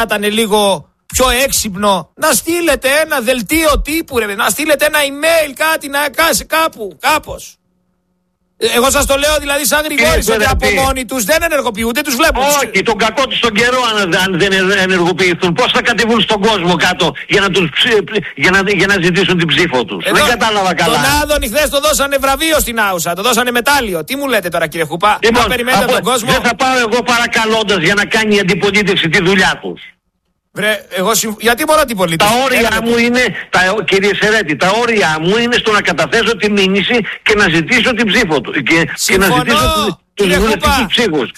ήταν λίγο πιο έξυπνο να στείλετε ένα δελτίο τύπου, ρε, να στείλετε ένα email, κάτι να κάσει κάπως. Εγώ σας το λέω δηλαδή σαν Γρηγόρης, ότι από μόνοι τους δεν ενεργοποιούνται, τους βλέπουν. Όχι, τον κακό τους τον καιρό αν δεν ενεργοποιηθούν. Πώς θα κατεβούν στον κόσμο κάτω για να ζητήσουν την ψήφο τους. Δεν κατάλαβα καλά. Τον Άδωνη χθες το δώσανε βραβείο στην Άουσα, το δώσανε μετάλλιο. Τι μου λέτε τώρα κύριε Χουπά, λοιπόν, να περιμένετε τον κόσμο. Δεν θα πάω εγώ παρακαλώντας για να κάνει η αντιπολίτευση τη δουλειά τους. Βρε, γιατί μπορώ την πολίτευση. Τα όρια μου είναι, κύριε Σερέτη, τα όρια μου είναι στο να καταθέσω τη μήνυση και να ζητήσω την ψήφο του. Και να ζητήσω τους βουλευτικούς ψήφους.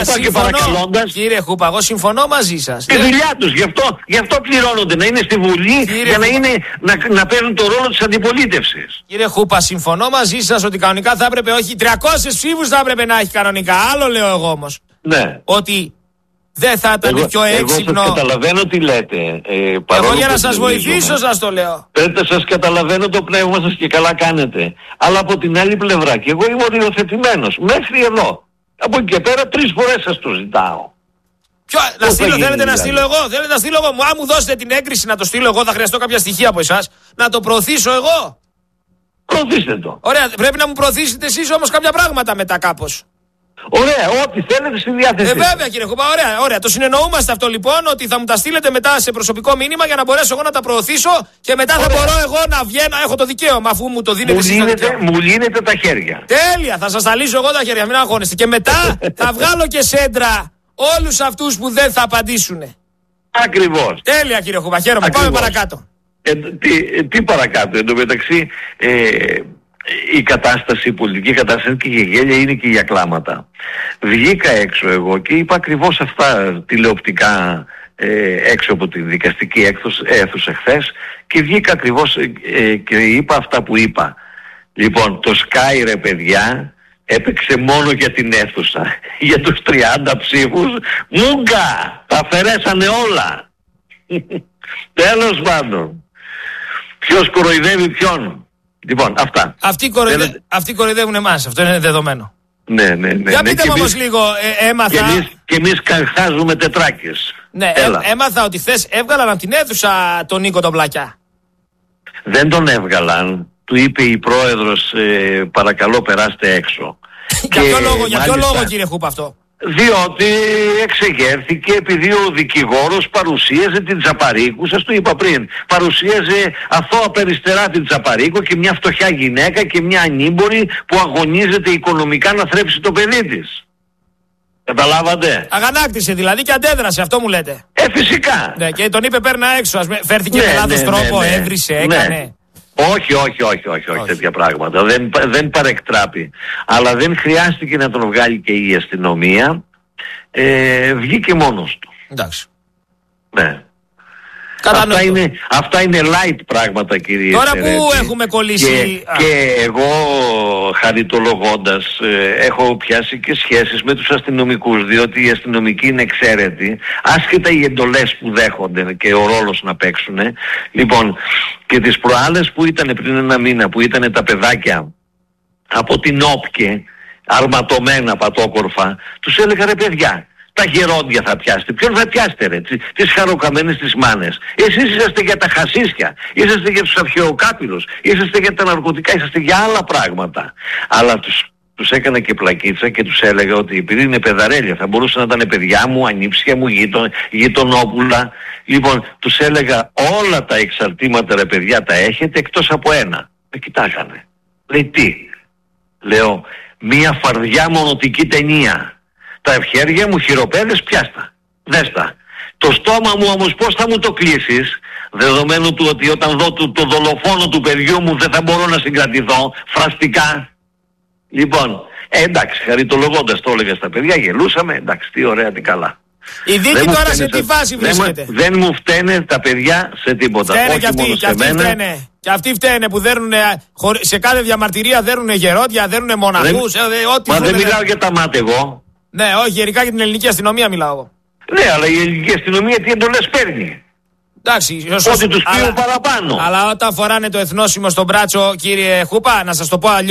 Κύριε Χούπα, εγώ συμφωνώ μαζί σας. Τη δουλειά τους, γι' αυτό πληρώνονται, να είναι στη Βουλή για να παίζουν το ρόλο της αντιπολίτευσης. Κύριε Χούπα, συμφωνώ μαζί σας ότι κανονικά θα έπρεπε, όχι 300 ψήφους θα έπρεπε να έχει κανονικά. Άλλο λέω εγώ όμως. Ναι. Ότι δεν θα ήταν πιο έξυπνο. Εγώ σας καταλαβαίνω τι λέτε. Εγώ για να σας βοηθήσω σας το λέω. Σας καταλαβαίνω το πνεύμα σας και καλά κάνετε. Αλλά από την άλλη πλευρά, και εγώ είμαι οριοθετημένος. Μέχρι εδώ. Από εκεί και πέρα 3 φορές σας το ζητάω. Να στείλω, θέλετε να στείλω εγώ. Θέλετε να στείλω εγώ. Αν μου δώσετε την έγκριση να το στείλω εγώ, θα χρειαστώ κάποια στοιχεία από εσάς. Να το προωθήσω εγώ. Προωθήστε το. Ωραία, πρέπει να μου προωθήσετε εσείς όμως κάποια πράγματα μετά κάπως. Ωραία, ό,τι θέλετε στη διάθεση. Βέβαια κύριε Χουπά, ωραία. Το συνεννοούμαστε αυτό λοιπόν, ότι θα μου τα στείλετε μετά σε προσωπικό μήνυμα για να μπορέσω εγώ να τα προωθήσω και μετά θα μπορώ εγώ να βγαίνω. Έχω το δικαίωμα αφού μου το δίνετε εσείς. Μου λύνετε τα χέρια. Τέλεια, θα σας τα λύσω εγώ τα χέρια, μην αγχώνεστε. Και μετά θα βγάλω και σέντρα όλους αυτούς που δεν θα απαντήσουν. Ακριβώς. Τέλεια κύριε Χουπά, χαίρομαι. Πάμε παρακάτω. Τι παρακάτω, εντωμεταξύ. Η κατάσταση, η πολιτική κατάσταση και για γέλια είναι και για κλάματα. Βγήκα έξω εγώ και είπα ακριβώς αυτά τηλεοπτικά έξω από τη δικαστική αίθουσα χθες και βγήκα ακριβώς και είπα αυτά που είπα. Λοιπόν, το Sky ρε παιδιά έπαιξε μόνο για την αίθουσα. Για τους 30 ψήφους μούγκα! Τα αφαιρέσανε όλα. Τέλος πάντων. Ποιος κοροϊδεύει ποιον. Λοιπόν, αυτά. Αυτοί κοροϊδεύουν εμάς, αυτό είναι δεδομένο. Ναι. Για πείτε μου όμως λίγο, έμαθα. Και εμείς καρχάζουμε τετράκες. Ναι, έμαθα ότι χθες έβγαλαν από την αίθουσα τον Νίκο τον Πλακιά. Δεν τον έβγαλαν. Του είπε η πρόεδρος, παρακαλώ περάστε έξω. Για ποιο λόγο κύριε Χούπα αυτό? Διότι εξεγέρθηκε επειδή ο δικηγόρος παρουσίαζε την Τσαπαρίκου, σας το είπα πριν, παρουσίαζε αθώα περιστερά την Τσαπαρίκου και μια φτωχιά γυναίκα και μια ανήμπορη που αγωνίζεται οικονομικά να θρέψει το παιδί της. Καταλάβατε? Αγανάκτησε δηλαδή και αντέδρασε, αυτό μου λέτε? Φυσικά. Ναι, και τον είπε παίρνα έξω, φέρθηκε με λάθος τρόπο, έβρισε, έκανε. Όχι, τέτοια πράγματα. Δεν παρεκτράπη. Αλλά δεν χρειάστηκε να τον βγάλει και η αστυνομία. Βγήκε μόνος του. Εντάξει. Ναι. Αυτά είναι light πράγματα, κύριε Τώρα Σερέτη. που έχουμε κολλήσει. Και εγώ χαριτολογώντας έχω πιάσει και σχέσεις με τους αστυνομικούς, διότι οι αστυνομικοί είναι εξαίρετοι, άσχετα οι εντολές που δέχονται και ο ρόλος να παίξουν. Λοιπόν, και τις προάλλες που ήταν πριν 1 μήνα, που ήταν τα παιδάκια από την Όπκε αρματωμένα πατόκορφα, τους έλεγα ρε παιδιά, τα γερόντια θα πιάσετε. Ποιον θα πιάσετε ρε? Τις χαροκαμένες τις μάνες. Εσείς είσαστε για τα χασίσια, είσαστε για τους αρχαιοκάπηλους, είσαστε για τα ναρκωτικά, είσαστε για άλλα πράγματα. Αλλά τους έκανα και πλακίτσα και τους έλεγα ότι επειδή είναι παιδαρέλια, θα μπορούσαν να ήταν παιδιά μου, ανήψια μου, γειτονόπουλα. Λοιπόν, τους έλεγα όλα τα εξαρτήματα ρε παιδιά τα έχετε εκτός από ένα. Με κοιτάγανε. Λέει τι? Λέω μία φαρδιά μονοτική ταινία. Τα χέρια μου χειροπέδες πιάστα. Δέστα. Το στόμα μου όμως πώς θα μου το κλείσεις, δεδομένου του ότι όταν δω το δολοφόνο του παιδιού μου δεν θα μπορώ να συγκρατηθώ φραστικά. Λοιπόν, εντάξει, χαριτολογώντας το έλεγα στα παιδιά, γελούσαμε, εντάξει, τι ωραία, τι καλά. Η δίκη τώρα σε τι φάση βρίσκεται? Δεν μου φταίνε τα παιδιά σε τίποτα. Φταίνε και αυτοί φταίνε που δέρνουν σε κάθε διαμαρτυρία, δέρνουν γερόντια, δέρνουν μοναχούς. Μα δεν μιλάω για τα μάτια εγώ. Ναι, όχι, γενικά για την ελληνική αστυνομία μιλάω εγώ. Ναι, αλλά η ελληνική αστυνομία τι εντολές παίρνει? Εντάξει, ότι τους πήρουν παραπάνω. Αλλά όταν φοράνε το εθνόσημο στον μπράτσο, κύριε Χούπα, να σας το πω αλλιώς.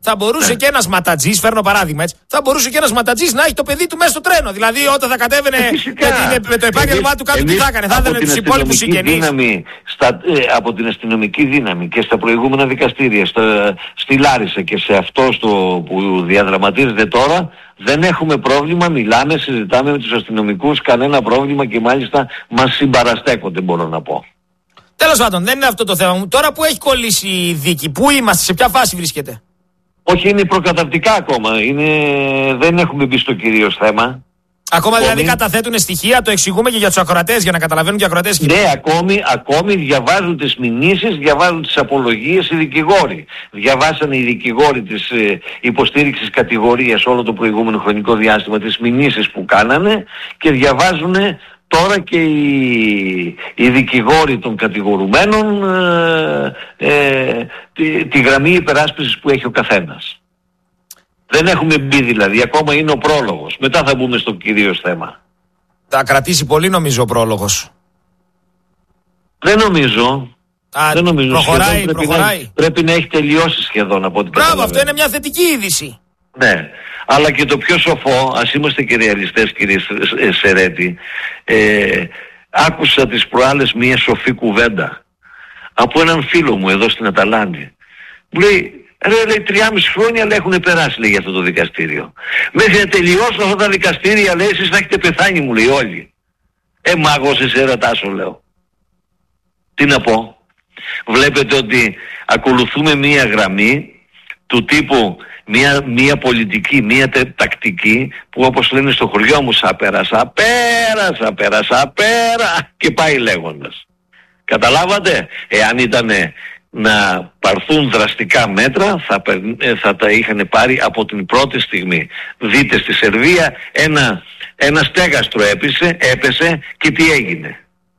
θα μπορούσε και ένας ματατζής, φέρνω παράδειγμα έτσι, θα μπορούσε και ένας ματατζής να έχει το παιδί του μέσα στο τρένο. Δηλαδή, όταν θα κατέβαινε με το επάγγελμά του κάτω, τι θα έκανε, θα έδαινε τους υπόλοιπους συγγενείς. Από την αστυνομική δύναμη και στα προηγούμενα δικαστήρια, στη Λάρισα και σε αυτό που διαδραματίζεται τώρα, δεν έχουμε πρόβλημα, μιλάμε, συζητάμε με τους αστυνομικούς, κανένα πρόβλημα και μάλιστα μας συμπαραστέκονται, μπορώ να πω. Τέλος πάντων, δεν είναι αυτό το θέμα μου. Τώρα που έχει κολλήσει η δίκη, πού είμαστε, σε ποια φάση βρίσκεται? Όχι, είναι προκαταρτικά ακόμα. Δεν έχουμε μπει στο κυρίως θέμα. Ακόμα δηλαδή καταθέτουν στοιχεία, το εξηγούμε και για τους ακροατές, για να καταλαβαίνουν και οι ακροατές. Ναι, ακόμη διαβάζουν τις μηνύσεις, διαβάζουν τις απολογίες οι δικηγόροι. Διαβάσανε οι δικηγόροι της υποστήριξης κατηγορίας όλο το προηγούμενο χρονικό διάστημα, τις μηνύσεις που κάνανε, και διαβάζουν τώρα και οι δικηγόροι των κατηγορουμένων τη γραμμή υπεράσπισης που έχει ο καθένας. Δεν έχουμε μπει δηλαδή, ακόμα είναι ο πρόλογος. Μετά θα μπούμε στο κυρίως θέμα. Θα κρατήσει πολύ νομίζω ο πρόλογος. Δεν νομίζω. Προχωράει. Πρέπει να έχει τελειώσει σχεδόν από ό,τι καταλαβαίνω. Μπράβο, αυτό είναι μια θετική είδηση. Ναι, αλλά και το πιο σοφό, ας είμαστε και ρεαλιστές κύριε Σερέτη, άκουσα τις προάλλες μια σοφή κουβέντα από έναν φίλο μου εδώ στην Αταλάντη. Μου λέει, λέει 3,5 χρόνια αλλά έχουν περάσει, λέει, για αυτό το δικαστήριο. Μέχρι να τελειώσουν αυτά τα δικαστήρια, λέει, εσείς θα έχετε πεθάνει, μου λέει, όλοι. Μάγος εσύ ρωτάσω, λέω. Τι να πω? Βλέπετε ότι ακολουθούμε μία γραμμή του τύπου μία πολιτική, μία τακτική που, όπως λένε στο χωριό μου, πέρασα και πάει λέγοντας. Καταλάβατε? Εάν ήταν να πάρθουν δραστικά μέτρα θα τα είχαν πάρει από την πρώτη στιγμή. Δείτε στη Σερβία ένα στέγαστρο έπεσε και τι έγινε?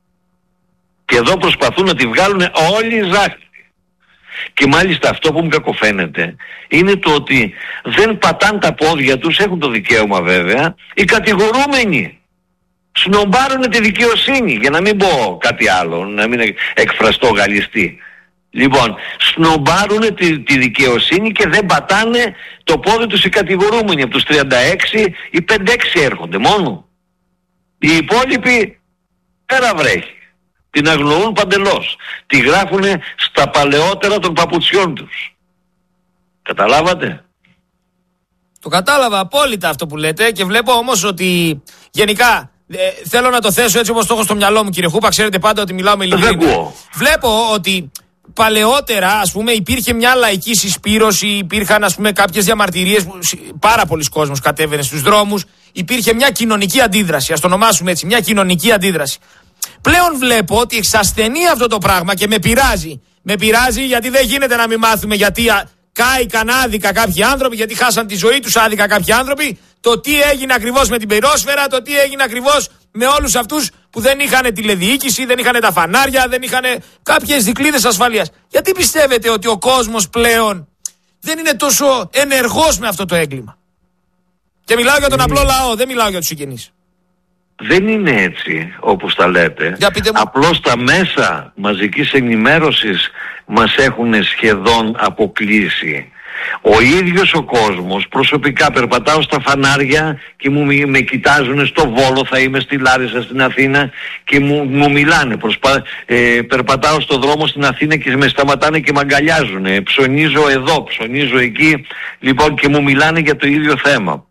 Και εδώ προσπαθούν να τη βγάλουν όλοι οι ζάχαροι. Και μάλιστα αυτό που μου κακοφαίνεται είναι το ότι δεν πατάν τα πόδια τους, έχουν το δικαίωμα βέβαια, οι κατηγορούμενοι. Σνομπάρουν τη δικαιοσύνη, για να μην πω κάτι άλλο, να μην εκφραστώ γαλλιστή. Λοιπόν, σνομπάρουν τη δικαιοσύνη και δεν πατάνε το πόδι τους οι κατηγορούμενοι. Από τους 36 οι 5-6 έρχονται μόνο. Οι υπόλοιποι πέρα βρέχει. Την αγνοούν παντελώς. Τη γράφουνε στα παλαιότερα των παπουτσιών τους. Καταλάβατε? Το κατάλαβα απόλυτα αυτό που λέτε και βλέπω όμως ότι γενικά θέλω να το θέσω έτσι όπως το έχω στο μυαλό μου, κύριε Χούπα. Ξέρετε πάντα ότι μιλάω με ειλικρίνεια. Βλέπω ότι παλαιότερα, ας πούμε, υπήρχε μια λαϊκή συσπήρωση, υπήρχαν, ας πούμε, κάποιες διαμαρτυρίες που πάρα πολλοί κόσμος κατέβαινε στους δρόμους, υπήρχε μια κοινωνική αντίδραση, ας το ονομάσουμε έτσι, μια κοινωνική αντίδραση. Πλέον βλέπω ότι εξασθενεί αυτό το πράγμα και με πειράζει. Με πειράζει γιατί δεν γίνεται να μην μάθουμε γιατί κάηκαν άδικα κάποιοι άνθρωποι, γιατί χάσαν τη ζωή τους άδικα κάποιοι άνθρωποι, το τι έγινε ακριβώς με την πυρόσφαιρα, το τι έγινε ακριβώς με όλους αυτούς που δεν είχαν τηλεδιοίκηση, δεν είχαν τα φανάρια, δεν είχαν κάποιες δικλείδες ασφαλείας. Γιατί πιστεύετε ότι ο κόσμος πλέον δεν είναι τόσο ενεργός με αυτό το έγκλημα? Και μιλάω για τον απλό λαό, δεν μιλάω για τους συγγενείς. Δεν είναι έτσι όπως τα λέτε. Απλώς τα μέσα μαζικής ενημέρωσης μας έχουν σχεδόν αποκλείσει. Ο ίδιος ο κόσμος, προσωπικά περπατάω στα φανάρια και με κοιτάζουν στο Βόλο, θα είμαι στη Λάρισα, στην Αθήνα και μου μιλάνε. Περπατάω στο δρόμο στην Αθήνα και με σταματάνε και με αγκαλιάζουν. Ψωνίζω εδώ, ψωνίζω εκεί, λοιπόν, και μου μιλάνε για το ίδιο θέμα.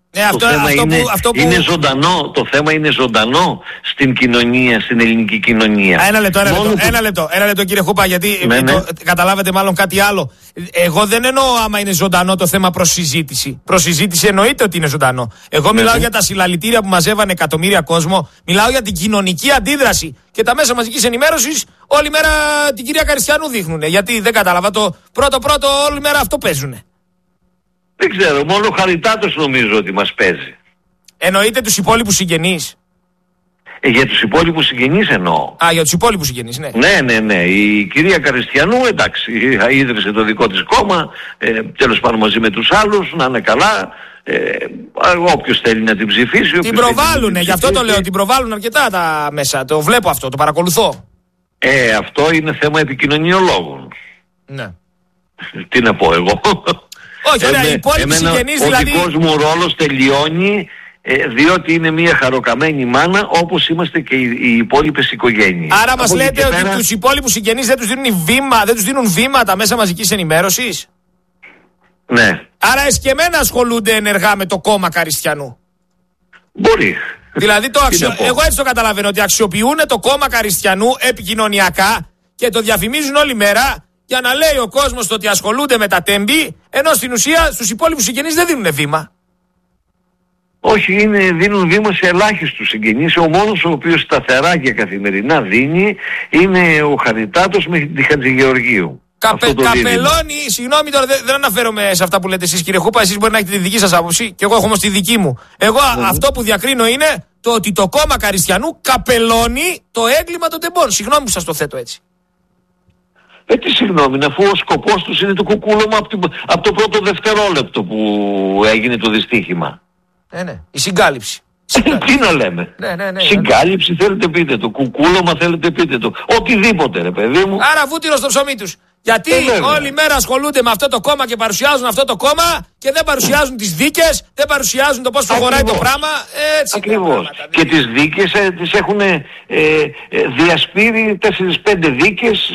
Είναι ζωντανό, το θέμα είναι ζωντανό στην κοινωνία, στην ελληνική κοινωνία. Ένα λεπτό κύριε Χούπα, γιατί καταλάβετε μάλλον κάτι άλλο. Εγώ δεν εννοώ άμα είναι ζωντανό το θέμα προς συζήτηση. Προς συζήτηση εννοείται ότι είναι ζωντανό. Εγώ μιλάω για τα συλλαλητήρια που μαζεύανε εκατομμύρια κόσμο. Μιλάω για την κοινωνική αντίδραση. Και τα μέσα μαζικής ενημέρωσης όλη μέρα την κυρία Καριστιανού δείχνουνε. Γιατί δεν κατάλαβα, το πρώτο όλη μέρα αυτό παίζουνε. Δεν ξέρω, μόνο Χαριτάτος νομίζω ότι μας παίζει. Εννοείται τους υπόλοιπους συγγενείς? Για τους υπόλοιπους συγγενείς εννοώ. Για τους υπόλοιπους συγγενείς, ναι. Ναι. Η κυρία Καριστιανού, εντάξει, ίδρυσε το δικό της κόμμα, τέλος πάντων μαζί με τους άλλους, να είναι καλά. Όποιος θέλει να την ψηφίσει. Την προβάλλουνε, γι' αυτό το λέω, την προβάλλουν αρκετά τα μέσα. Το βλέπω αυτό, το παρακολουθώ. Αυτό είναι θέμα επικοινωνιολόγων. Ναι. Τι να πω εγώ. Όχι, ωραία, οι υπόλοιποι συγγενείς δηλαδή. Ο δικός μου ρόλος τελειώνει διότι είναι μια χαροκαμένη μάνα, όπως είμαστε και οι υπόλοιπες οικογένειες. Άρα μας λέτε ότι τους υπόλοιπους συγγενείς δεν τους δίνουν βήματα μέσα μαζικής ενημέρωσης. Ναι. Άρα εσκεμμένα ασχολούνται ενεργά με το κόμμα Καριστιανού. Μπορεί. Δηλαδή εγώ έτσι το καταλαβαίνω, ότι αξιοποιούν το κόμμα Καριστιανού επικοινωνιακά και το διαφημίζουν όλη μέρα για να λέει ο κόσμος ότι ασχολούνται με τα τέμπη, ενώ στην ουσία στους υπόλοιπους συγγενείς δεν δίνουν βήμα. Όχι, δίνουν βήμα σε ελάχιστους συγγενείς. Ο μόνος ο οποίος σταθερά και καθημερινά δίνει είναι ο Χαριτάτος με τη Χατζηγεωργίου. Καπελώνει, συγγνώμη τώρα, δεν αναφέρομαι σε αυτά που λέτε εσείς κύριε Χούπα, εσείς μπορεί να έχετε τη δική σας άποψη και εγώ έχω όμως τη δική μου. Εγώ αυτό που διακρίνω είναι το ότι το κόμμα Καριστιανού καπελώνει το έγκλημα των τεμπών. Συγγνώμη που σας το θέτω έτσι. Τι συγγνώμη, αφού ο σκοπός τους είναι το κουκούλωμα από το πρώτο δευτερόλεπτο που έγινε το δυστύχημα. Ναι, η συγκάλυψη. Τι να λέμε. Ναι. Συγκάλυψη θέλετε πείτε το, κουκούλωμα θέλετε πείτε το, οτιδήποτε ρε παιδί μου. Άρα βούτυρο στο ψωμί τους. Γιατί όλη μέρα ασχολούνται με αυτό το κόμμα και παρουσιάζουν αυτό το κόμμα και δεν παρουσιάζουν τις δίκες, δεν παρουσιάζουν το πώς προχωράει το πράγμα. Έτσι. Ακριβώς. Και τις δίκες τις έχουν διασπείρει 4-5 δίκες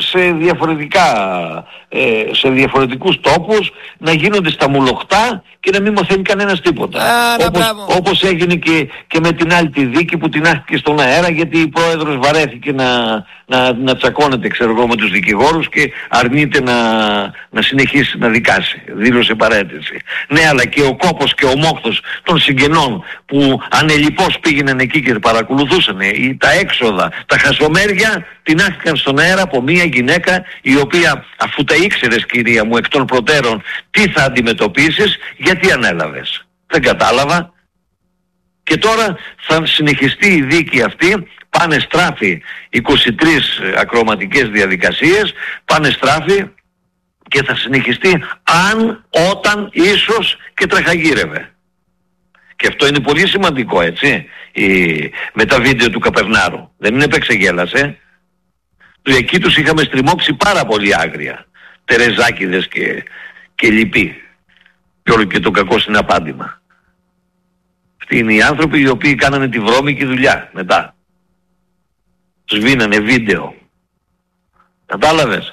σε διαφορετικούς τόπους, να γίνονται στα μουλοχτά και να μην μαθαίνει κανένας τίποτα. Όπως έγινε και με την άλλη τη δίκη που την άχθηκε στον αέρα, γιατί η πρόεδρος βαρέθηκε να τσακώνεται ξέρω εγώ με τους δικηγόρους και αρνείται να συνεχίσει να δικάσει. Δήλωσε παρέτηση. Ναι, αλλά και ο κόπος και ο μόχθος των συγγενών που ανελιπώς πήγαιναν εκεί και παρακολουθούσαν τα έξοδα, τα χασομέρια την άχθηκαν στον αέρα από μια γυναίκα η οποία, αφού τα ήξερες κυρία μου εκ των προτέρων τι θα αντιμετωπίσεις, γιατί ανέλαβες. Δεν κατάλαβα. Και τώρα θα συνεχιστεί η δίκη αυτή, πάνε στράφη 23 ακροματικές διαδικασίες, πάνε στράφη και θα συνεχιστεί όταν ίσως και τραχαγύρευε. Και αυτό είναι πολύ σημαντικό έτσι, με τα βίντεο του Καπερνάρου. Δεν είναι επεξεγέλασε. Εκεί τους είχαμε στριμώξει πάρα πολύ άγρια. Τερεζάκηδες και λοιποί. Και όλο και το κακό συναπάντημα. Αυτοί είναι οι άνθρωποι οι οποίοι κάνανε τη βρώμικη δουλειά μετά. Σβήνανε βίντεο. Κατάλαβες.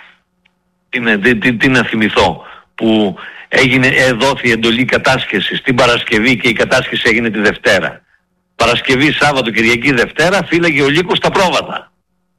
Τι να θυμηθώ που δόθη εντολή κατάσχεσης την Παρασκευή και η κατάσχεση έγινε τη Δευτέρα. Παρασκευή, Σάββατο, Κυριακή, Δευτέρα φύλαγε ο λύκος στα πρόβατα.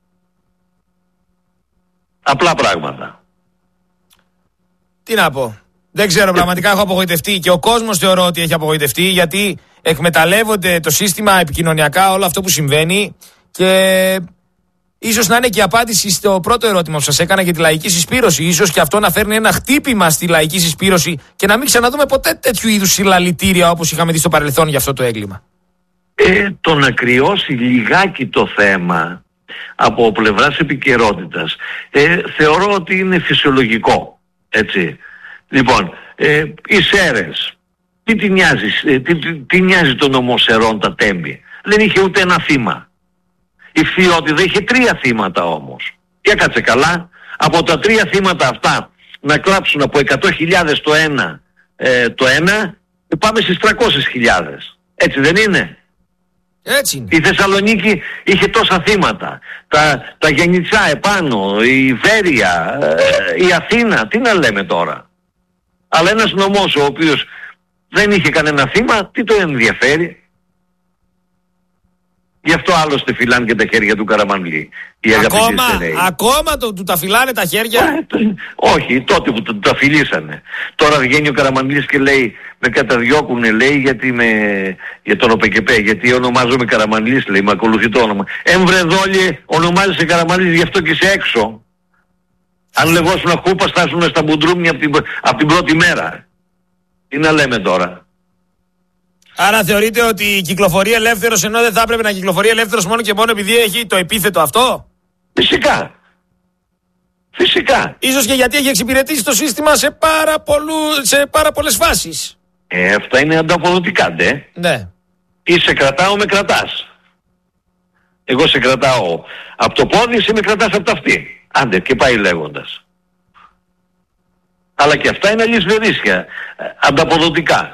Απλά πράγματα. Τι να πω. Δεν ξέρω, πραγματικά έχω απογοητευτεί και ο κόσμος θεωρώ ότι έχει απογοητευτεί, γιατί εκμεταλλεύονται το σύστημα επικοινωνιακά όλο αυτό που συμβαίνει και ίσως να είναι και η απάντηση στο πρώτο ερώτημα που σας έκανα για τη λαϊκή συσπήρωση. Ίσως και αυτό να φέρνει ένα χτύπημα στη λαϊκή συσπήρωση και να μην ξαναδούμε ποτέ τέτοιου είδους συλλαλητήρια όπως είχαμε δει στο παρελθόν για αυτό το έγκλημα. Το να κρυώσει λιγάκι το θέμα από πλευράς επικαιρότητας θεωρώ ότι είναι φυσιολογικό. Έτσι. Λοιπόν, οι Σέρες, τι νοιάζει τον νομοσερών τα τέμπη. Δεν είχε ούτε ένα θύμα. Η Φθιώτιδα είχε 3 θύματα όμως. Και κάτσε καλά, από τα 3 θύματα αυτά να κλάψουν από 100.000 το ένα, πάμε στις 300.000. Έτσι δεν είναι? Έτσι είναι. Η Θεσσαλονίκη είχε τόσα θύματα. Τα Γενιτσά επάνω, η Βέρεια, η Αθήνα, τι να λέμε τώρα. Αλλά ένας νομός ο οποίος δεν είχε κανένα θύμα, τι το ενδιαφέρει. Γι' αυτό άλλωστε φυλάνε και τα χέρια του Καραμανλή. Ακόμα του τα φυλάνε τα χέρια. Όχι, τότε που τα φιλήσανε. Τώρα βγαίνει ο Καραμανλής και λέει, με καταδιώκουνε λέει για τον ΟΠΕΚΕΠΕ, γιατί ονομάζομαι Καραμανλής, λέει, με ακολουθεί το όνομα. Εμβρεδόλιε, ονομάζεσαι Καραμανλής, γι' αυτό και είσαι έξω. Αν λεγόσουν Χούπα, στάσουν στα μπουντρούμια από την πρώτη μέρα. Τι να λέμε τώρα. Άρα θεωρείτε ότι κυκλοφορεί ελεύθερος ενώ δεν θα έπρεπε να κυκλοφορεί ελεύθερος μόνο και μόνο επειδή έχει το επίθετο αυτό? Φυσικά. Φυσικά. Ίσως και γιατί έχει εξυπηρετήσει το σύστημα σε πάρα πολλές φάσεις. Αυτά είναι ανταποδοτικά, ναι. Ή σε κρατάω, με κρατάς. Εγώ σε κρατάω από το πόδι, εσύ με κρατάς από τα αυτή. Άντε και πάει λέγοντας. Αλλά και αυτά είναι αλυσβερίσια, ανταποδοτικά.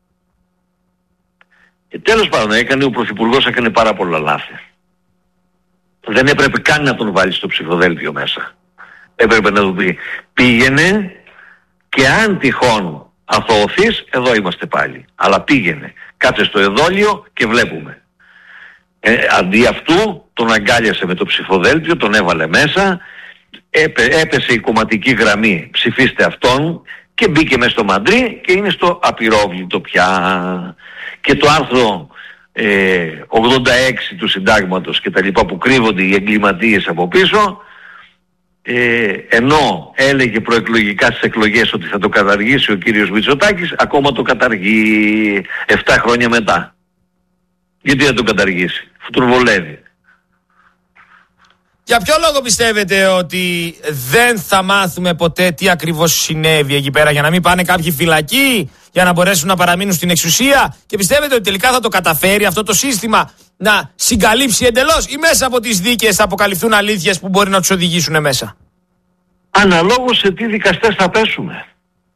Τέλος πάντων, ο Πρωθυπουργός έκανε πάρα πολλά λάθη. Δεν έπρεπε καν να τον βάλει στο ψηφοδέλτιο μέσα. Έπρεπε να του πει πήγαινε και αν τυχόν αθωωθείς, εδώ είμαστε πάλι. Αλλά πήγαινε, κάτσε στο εδόλιο και βλέπουμε. Αντί αυτού τον αγκάλιασε με το ψηφοδέλτιο, τον έβαλε μέσα, έπεσε η κομματική γραμμή, ψηφίστε αυτόν, και μπήκε μέσα στο μαντρί και είναι στο απειρόβλητο πια. Και το άρθρο 86 του συντάγματος και τα λοιπά που κρύβονται οι εγκληματίες από πίσω, ενώ έλεγε προεκλογικά στις εκλογές ότι θα το καταργήσει ο κύριος Μητσοτάκης, ακόμα το καταργεί 7 χρόνια μετά. Γιατί δεν το καταργήσει, αφού τον βολεύει. Για ποιο λόγο πιστεύετε ότι δεν θα μάθουμε ποτέ τι ακριβώς συνέβη εκεί πέρα, για να μην πάνε κάποιοι φυλακοί, για να μπορέσουν να παραμείνουν στην εξουσία, και πιστεύετε ότι τελικά θα το καταφέρει αυτό το σύστημα να συγκαλύψει εντελώς, ή μέσα από τις δίκες θα αποκαλυφθούν αλήθειες που μπορεί να τους οδηγήσουν μέσα? Αναλόγως σε τι δικαστές θα πέσουμε.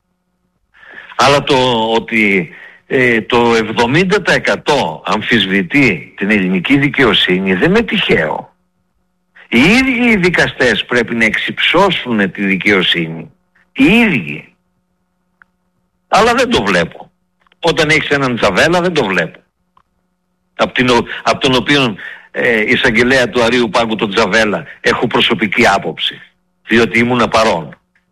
Αλλά το ότι το 70% αμφισβητεί την ελληνική δικαιοσύνη δεν είναι τυχαίο. Οι ίδιοι οι δικαστές πρέπει να εξυψώσουν τη δικαιοσύνη. Οι ίδιοι. Αλλά δεν το βλέπω. Όταν έχεις έναν Τζαβέλα δεν το βλέπω. Από τον οποίο εισαγγελέα του Αρείου Πάγκου, τον Τζαβέλα, έχω προσωπική άποψη. Διότι ήμουνα παρόν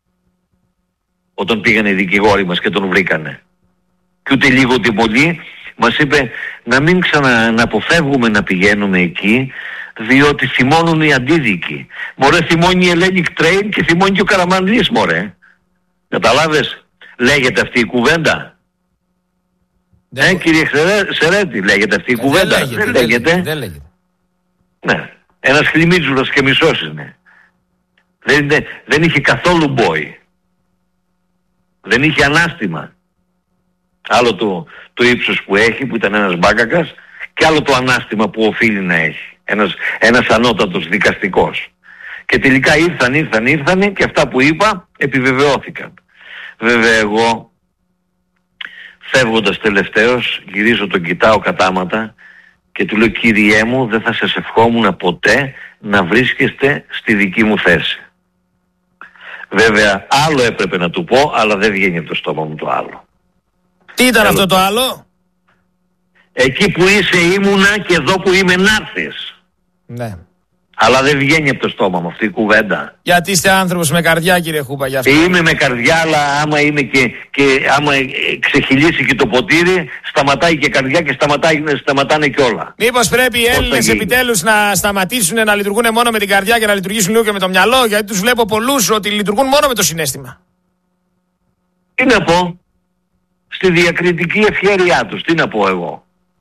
όταν πήγανε οι δικηγόροι μας και τον βρήκανε. Και ούτε λίγο ούτε πολύ μας είπε να μην να αποφεύγουμε να πηγαίνουμε εκεί, διότι θυμώνουν οι αντίδικοι. Μωρέ, θυμώνει η Hellenic Train και θυμώνει και ο Καραμανλής, μωρέ. Καταλάβες, λέγεται αυτή η κουβέντα? Κύριε Σερέτη, λέγεται αυτή η κουβέντα? Δεν λέγεται. Ναι, ένας χλιμίτζουρας και μισός είναι. Δεν είχε καθόλου μπόι. Δεν είχε ανάστημα. Άλλο το ύψος που έχει, που ήταν ένας μπάκακας, και άλλο το ανάστημα που οφείλει να έχει. Ένας ανώτατος δικαστικός. Και τελικά ήρθαν και αυτά που είπα επιβεβαιώθηκαν. Βέβαια εγώ, φεύγοντας τελευταίος, γυρίζω, τον κοιτάω κατάματα και του λέω, Κύριέ μου, δεν θα σας ευχόμουν ποτέ να βρίσκεστε στη δική μου θέση. Βέβαια άλλο έπρεπε να του πω, αλλά δεν βγαίνει από το στόμα μου το άλλο. Τι ήταν αυτό το άλλο? Εκεί που είσαι ήμουνα και εδώ που είμαι να έρθεις. Ναι. Αλλά δεν βγαίνει από το στόμα μου αυτή η κουβέντα. Γιατί είστε άνθρωπος με καρδιά, κύριε Χούπα, γι' αυτό. Είμαι με καρδιά, αλλά άμα είμαι και άμα ξεχυλήσει και το ποτήρι, σταματάει και καρδιά και σταματάνε και όλα. Μήπως πρέπει οι Έλληνες επιτέλους να σταματήσουν να λειτουργούν μόνο με την καρδιά και να λειτουργήσουν λίγο και με το μυαλό? Γιατί τους βλέπω πολλούς ότι λειτουργούν μόνο με το συναίσθημα. Τι να πω? Στη διακριτική ευχέρειά τους, τι να πω εγώ?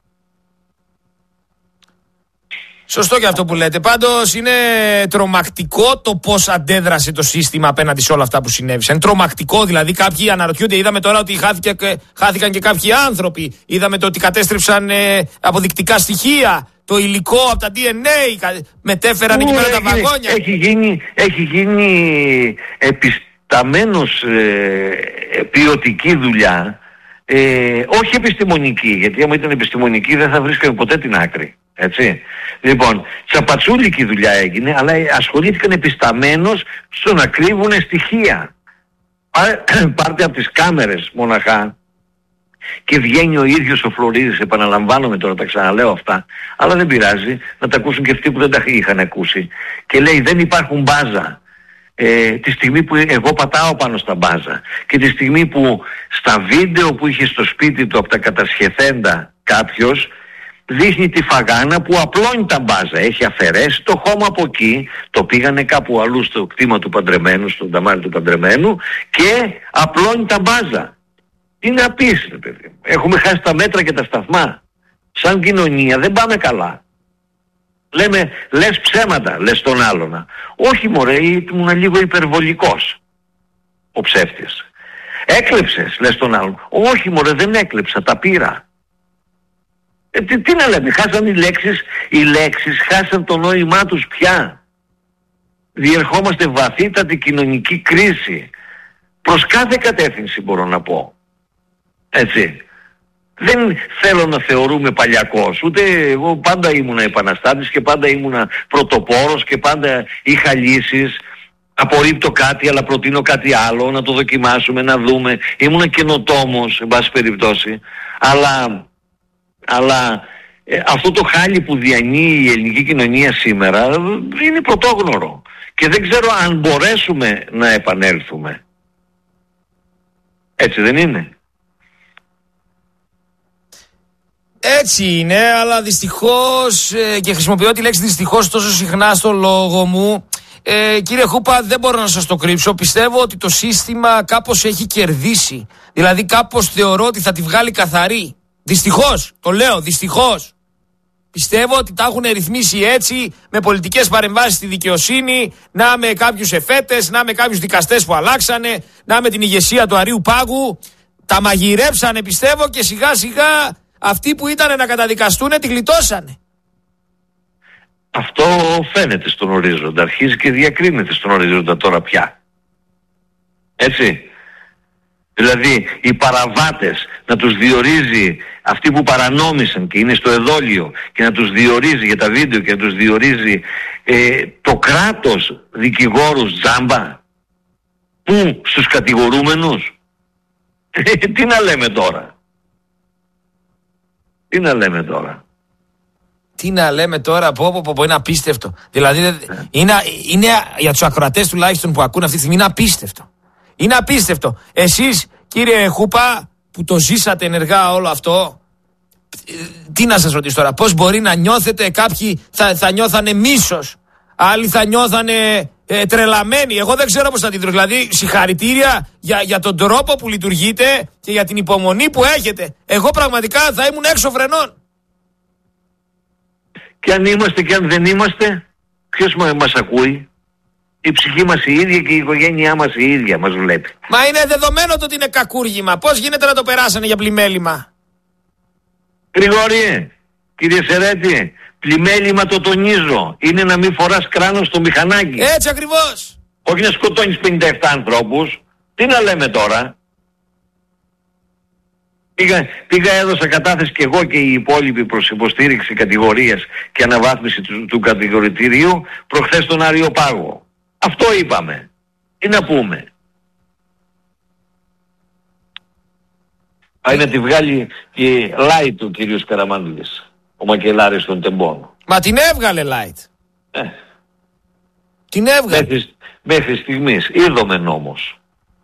Σωστό και αυτό που λέτε. Πάντως είναι τρομακτικό το πώς αντέδρασε το σύστημα απέναντι σε όλα αυτά που συνέβησαν. Τρομακτικό, δηλαδή κάποιοι αναρωτιούνται, είδαμε τώρα ότι χάθηκαν και κάποιοι άνθρωποι. Είδαμε το ότι κατέστρεψαν αποδεικτικά στοιχεία, το υλικό από τα DNA, μετέφεραν εκεί πέρα τα βαγόνια. Έχει γίνει επισταμένος ποιοτική δουλειά, όχι επιστημονική, γιατί άμα ήταν επιστημονική δεν θα βρίσκαμε ποτέ την άκρη. Έτσι. Λοιπόν, τσαπατσούλικη δουλειά έγινε, αλλά ασχολήθηκαν επισταμένως στο να κρύβουν στοιχεία. Πάρτε από τις κάμερες μοναχά και βγαίνει ο ίδιος ο Φλωρίδης, επαναλαμβάνομαι τώρα, τα ξαναλέω αυτά, αλλά δεν πειράζει, να τα ακούσουν και αυτοί που δεν τα είχαν ακούσει. Και λέει, δεν υπάρχουν μπάζα. Τη στιγμή που εγώ πατάω πάνω στα μπάζα και τη στιγμή που στα βίντεο που είχε στο σπίτι του από τα κατασχεθέντα κάποιος δείχνει τη φαγάνα που απλώνει τα μπάζα. Έχει αφαιρέσει το χώμα από εκεί, το πήγανε κάπου αλλού στο κτήμα του παντρεμένου, στον ταμάρι του παντρεμένου, και απλώνει τα μπάζα. Τι να πεις, ρε παιδί μου? Έχουμε χάσει τα μέτρα και τα σταθμά. Σαν κοινωνία δεν πάμε καλά. Λέμε, λες ψέματα, λες τον άλλον. Όχι μωρέ, ήμουν λίγο υπερβολικός ο ψεύτης. Έκλεψες, λες τον άλλον. Όχι μωρέ, δεν έκλεψα, τα πήρα. Τι να λέμε, χάσαν οι λέξεις χάσαν το νόημά τους πια. Διερχόμαστε βαθύτατη κοινωνική κρίση. προς κάθε κατεύθυνση μπορώ να πω. Έτσι. Δεν θέλω να θεωρούμε παλιακός, ούτε εγώ πάντα ήμουνα επαναστάτης και πάντα ήμουνα πρωτοπόρος και πάντα είχα λύσεις. Απορρίπτω κάτι αλλά προτείνω κάτι άλλο, να το δοκιμάσουμε, να δούμε. Ήμουνα καινοτόμος, εν πάση περιπτώσει. Αλλά αυτό το χάλι που διανύει η ελληνική κοινωνία σήμερα είναι πρωτόγνωρο. Και δεν ξέρω αν μπορέσουμε να επανέλθουμε. Έτσι δεν είναι? Έτσι είναι, αλλά δυστυχώς, και χρησιμοποιώ τη λέξη δυστυχώς τόσο συχνά στο λόγο μου, κύριε Χούπα, δεν μπορώ να σας το κρύψω. Πιστεύω ότι το σύστημα κάπως έχει κερδίσει. Δηλαδή κάπως θεωρώ ότι θα τη βγάλει καθαρή. Δυστυχώς, το λέω, δυστυχώς. Πιστεύω ότι τα έχουν ρυθμίσει έτσι, με πολιτικές παρεμβάσεις στη δικαιοσύνη, να με κάποιους εφέτες, να με κάποιους δικαστές που αλλάξανε, να με την ηγεσία του Αρείου Πάγου. Τα μαγειρέψανε, πιστεύω, και σιγά σιγά αυτοί που ήταν να καταδικαστούν τη γλιτώσανε. Αυτό φαίνεται στον ορίζοντα, αρχίζει και διακρίνεται στον ορίζοντα τώρα πια. Έτσι. Δηλαδή οι παραβάτες να τους διορίζει αυτοί που παρανόμησαν και είναι στο εδόλιο και να τους διορίζει για τα βίντεο και να τους διορίζει το κράτος δικηγόρους τζάμπα. Πού? Στους κατηγορούμενους. Τι να λέμε τώρα? Τι να λέμε τώρα? Τι να λέμε τώρα, πω, είναι απίστευτο. Δηλαδή, είναι για τους ακροατές τουλάχιστον που ακούν αυτή τη στιγμή, είναι απίστευτο. Είναι απίστευτο. Εσείς, κύριε Χούπα, που το ζήσατε ενεργά όλο αυτό, τι να σας ρωτήσω τώρα, πώς μπορεί να νιώθετε? Κάποιοι θα νιώθανε μίσος, άλλοι θα νιώθανε τρελαμένοι. Εγώ δεν ξέρω πώς θα αντιδρώ. Δηλαδή, συγχαρητήρια για τον τρόπο που λειτουργείτε και για την υπομονή που έχετε. Εγώ πραγματικά θα ήμουν έξω φρενών. Και αν είμαστε και αν δεν είμαστε, ποιος μας ακούει? Η ψυχή μας η ίδια και η οικογένειά μας η ίδια μας βλέπει. Μα είναι δεδομένο το ότι είναι κακούργημα. Πώς γίνεται να το περάσανε για πλημέλημα? Γρηγόρη, κύριε Σερέτη, πλημέλημα, το τονίζω, είναι να μην φοράς κράνος στο μηχανάκι. Έτσι ακριβώς. Όχι να σκοτώνεις 57 ανθρώπους. Τι να λέμε τώρα? Πήγα, έδωσα κατάθεση και εγώ και οι υπόλοιποι προς υποστήριξη κατηγορίας και αναβάθμιση του κατηγορητηρίου προχθές στον Άριο Πάγο. Αυτό είπαμε. Τι να πούμε? Πάει να τη βγάλει και light ο κύριος Καραμανλής, ο μακελάρης των τεμπών. Μα την έβγαλε light. Την έβγαλε. Μέχρι στιγμής. Είδομεν όμως.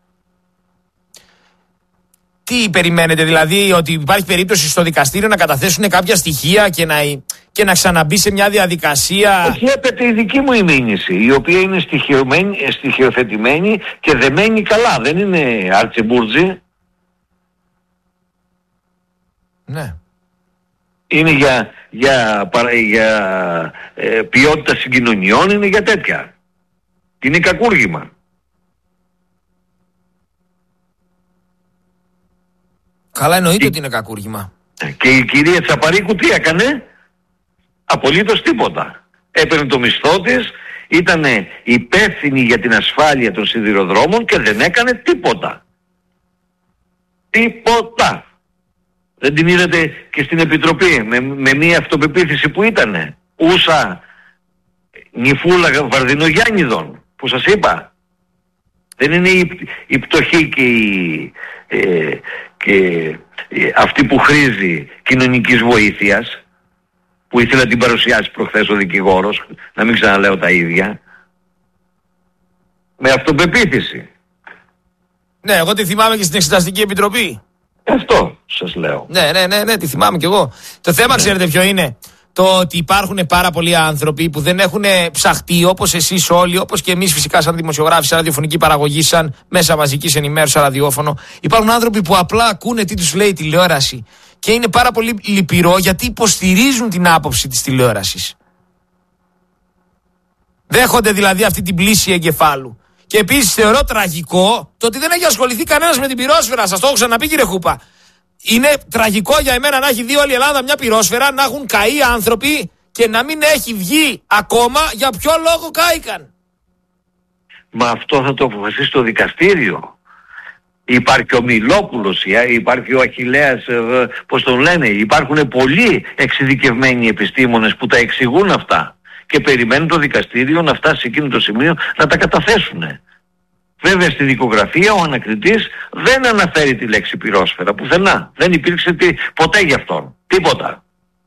Τι περιμένετε, δηλαδή, ότι υπάρχει περίπτωση στο δικαστήριο να καταθέσουν κάποια στοιχεία και να ξαναμπεί σε μια διαδικασία? Όχι, έπεται η δική μου η μήνυση, η οποία είναι στοιχειοθετημένη και δεμένη καλά. Δεν είναι αρτσεμπούρτζι. Ναι. Είναι για ποιότητα συγκοινωνιών, είναι για τέτοια. Είναι κακούργημα. Καλά, εννοείται ότι είναι κακούργημα. Και η κυρία Τσαπαρίκου τι έκανε? Απολύτως τίποτα. Έπαιρνε το μισθό της, ήταν υπεύθυνη για την ασφάλεια των σιδηροδρόμων και δεν έκανε τίποτα. Τίποτα. Δεν την είδατε και στην Επιτροπή με μια αυτοπεποίθηση που ήτανε? Ούσα νυφούλα Βαρδινογιάννηδων που σας είπα. Δεν είναι η πτωχή και αυτή που χρήζει κοινωνικής βοήθειας, που ήθελε να την παρουσιάσει προχθές ο δικηγόρος, να μην ξαναλέω τα ίδια, με αυτοπεποίθηση. Ναι, εγώ τη θυμάμαι και στην Εξεταστική Επιτροπή. Αυτό σας λέω. Ναι, τη θυμάμαι κι εγώ. Το θέμα, ξέρετε ποιο είναι? Το ότι υπάρχουν πάρα πολλοί άνθρωποι που δεν έχουν ψαχτεί, όπως εσείς όλοι, όπως και εμείς φυσικά σαν δημοσιογράφοι, σαν ραδιοφωνική παραγωγή, σαν μέσα μαζικής ενημέρωσης, σαν ραδιόφωνο. Υπάρχουν άνθρωποι που απλά ακούνε τι τους λέει η τηλεόραση και είναι πάρα πολύ λυπηρό γιατί υποστηρίζουν την άποψη της τηλεόρασης. Δέχονται δηλαδή αυτή την πλήση εγκεφάλου. Και επίσης θεωρώ τραγικό το ότι δεν έχει ασχοληθεί κανένας με την πυρόσφαιρα. Σας το έχω ξαναπεί, κύριε Χούπα. Είναι τραγικό για εμένα να έχει δει όλη η Ελλάδα μια πυρόσφαιρα, να έχουν καεί άνθρωποι και να μην έχει βγει ακόμα για ποιο λόγο κάηκαν. Μα αυτό θα το αποφασίσει το δικαστήριο. Υπάρχει ο Μιλόπουλος, υπάρχει ο Αχιλλέας, πώς τον λένε, υπάρχουν πολλοί εξειδικευμένοι επιστήμονες που τα εξηγούν αυτά και περιμένουν το δικαστήριο να φτάσει σε εκείνο το σημείο να τα καταθέσουν. Βέβαια στη δικογραφία ο ανακριτής δεν αναφέρει τη λέξη πυρόσφαιρα πουθενά. Δεν υπήρξε ποτέ γι' αυτόν. Τίποτα.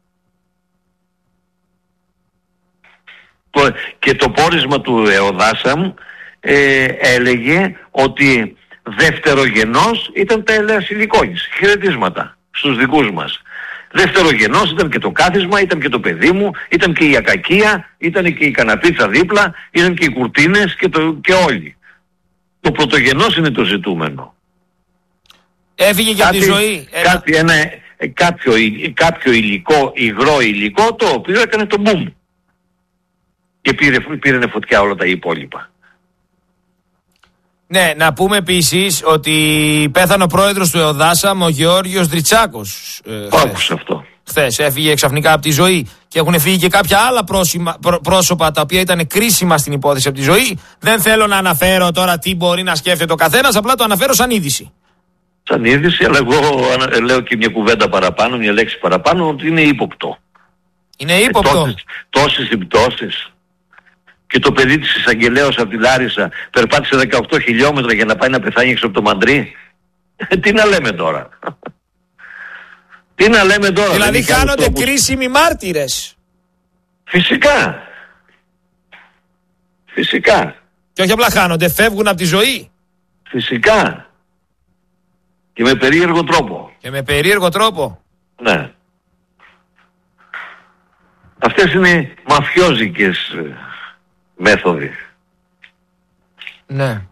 Και το πόρισμα του ΕΟΔΑΣΑΜ έλεγε ότι δευτερογενός ήταν τα ελαία σιλικόνης. Χαιρετίσματα στους δικούς μας. Δευτερογενός ήταν και το κάθισμα, ήταν και το παιδί μου, ήταν και η ακακία, ήταν και η καναπίτσα δίπλα, ήταν και οι κουρτίνες και όλοι. Το πρωτογενός είναι το ζητούμενο. Έφυγε για τη ζωή. Κάποιο υλικό, υγρό υλικό, το οποίο έκανε το μπουμ. Και πήρε φωτιά όλα τα υπόλοιπα. Ναι, να πούμε επίσης ότι πέθανε ο πρόεδρος του ΕΟΔΑΣΑΜ, ο Γεώργιος Δριτσάκος. Άκουσα αυτό. Χθες έφυγε ξαφνικά από τη ζωή και έχουν φύγει και κάποια άλλα πρόσωπα τα οποία ήταν κρίσιμα στην υπόθεση από τη ζωή. Δεν θέλω να αναφέρω τώρα τι μπορεί να σκέφτεται ο καθένας, απλά το αναφέρω σαν είδηση. Σαν είδηση, αλλά εγώ λέω και μια κουβέντα παραπάνω, μια λέξη παραπάνω, ότι είναι ύποπτο. Είναι ύποπτο. Τόσες συμπτώσεις. Και το παιδί της εισαγγελέως από τη Λάρισα περπάτησε 18 χιλιόμετρα για να πάει να πεθάνει έξω από το Μαντρί. Τι να λέμε τώρα. Τι να λέμε τώρα. Δηλαδή χάνονται κρίσιμοι μάρτυρες. Φυσικά. Φυσικά. Και όχι απλά χάνονται, φεύγουν από τη ζωή. Φυσικά. Και με περίεργο τρόπο. Και με περίεργο τρόπο. Ναι. Αυτές είναι μαφιόζικες μέθοδοι. Ναι.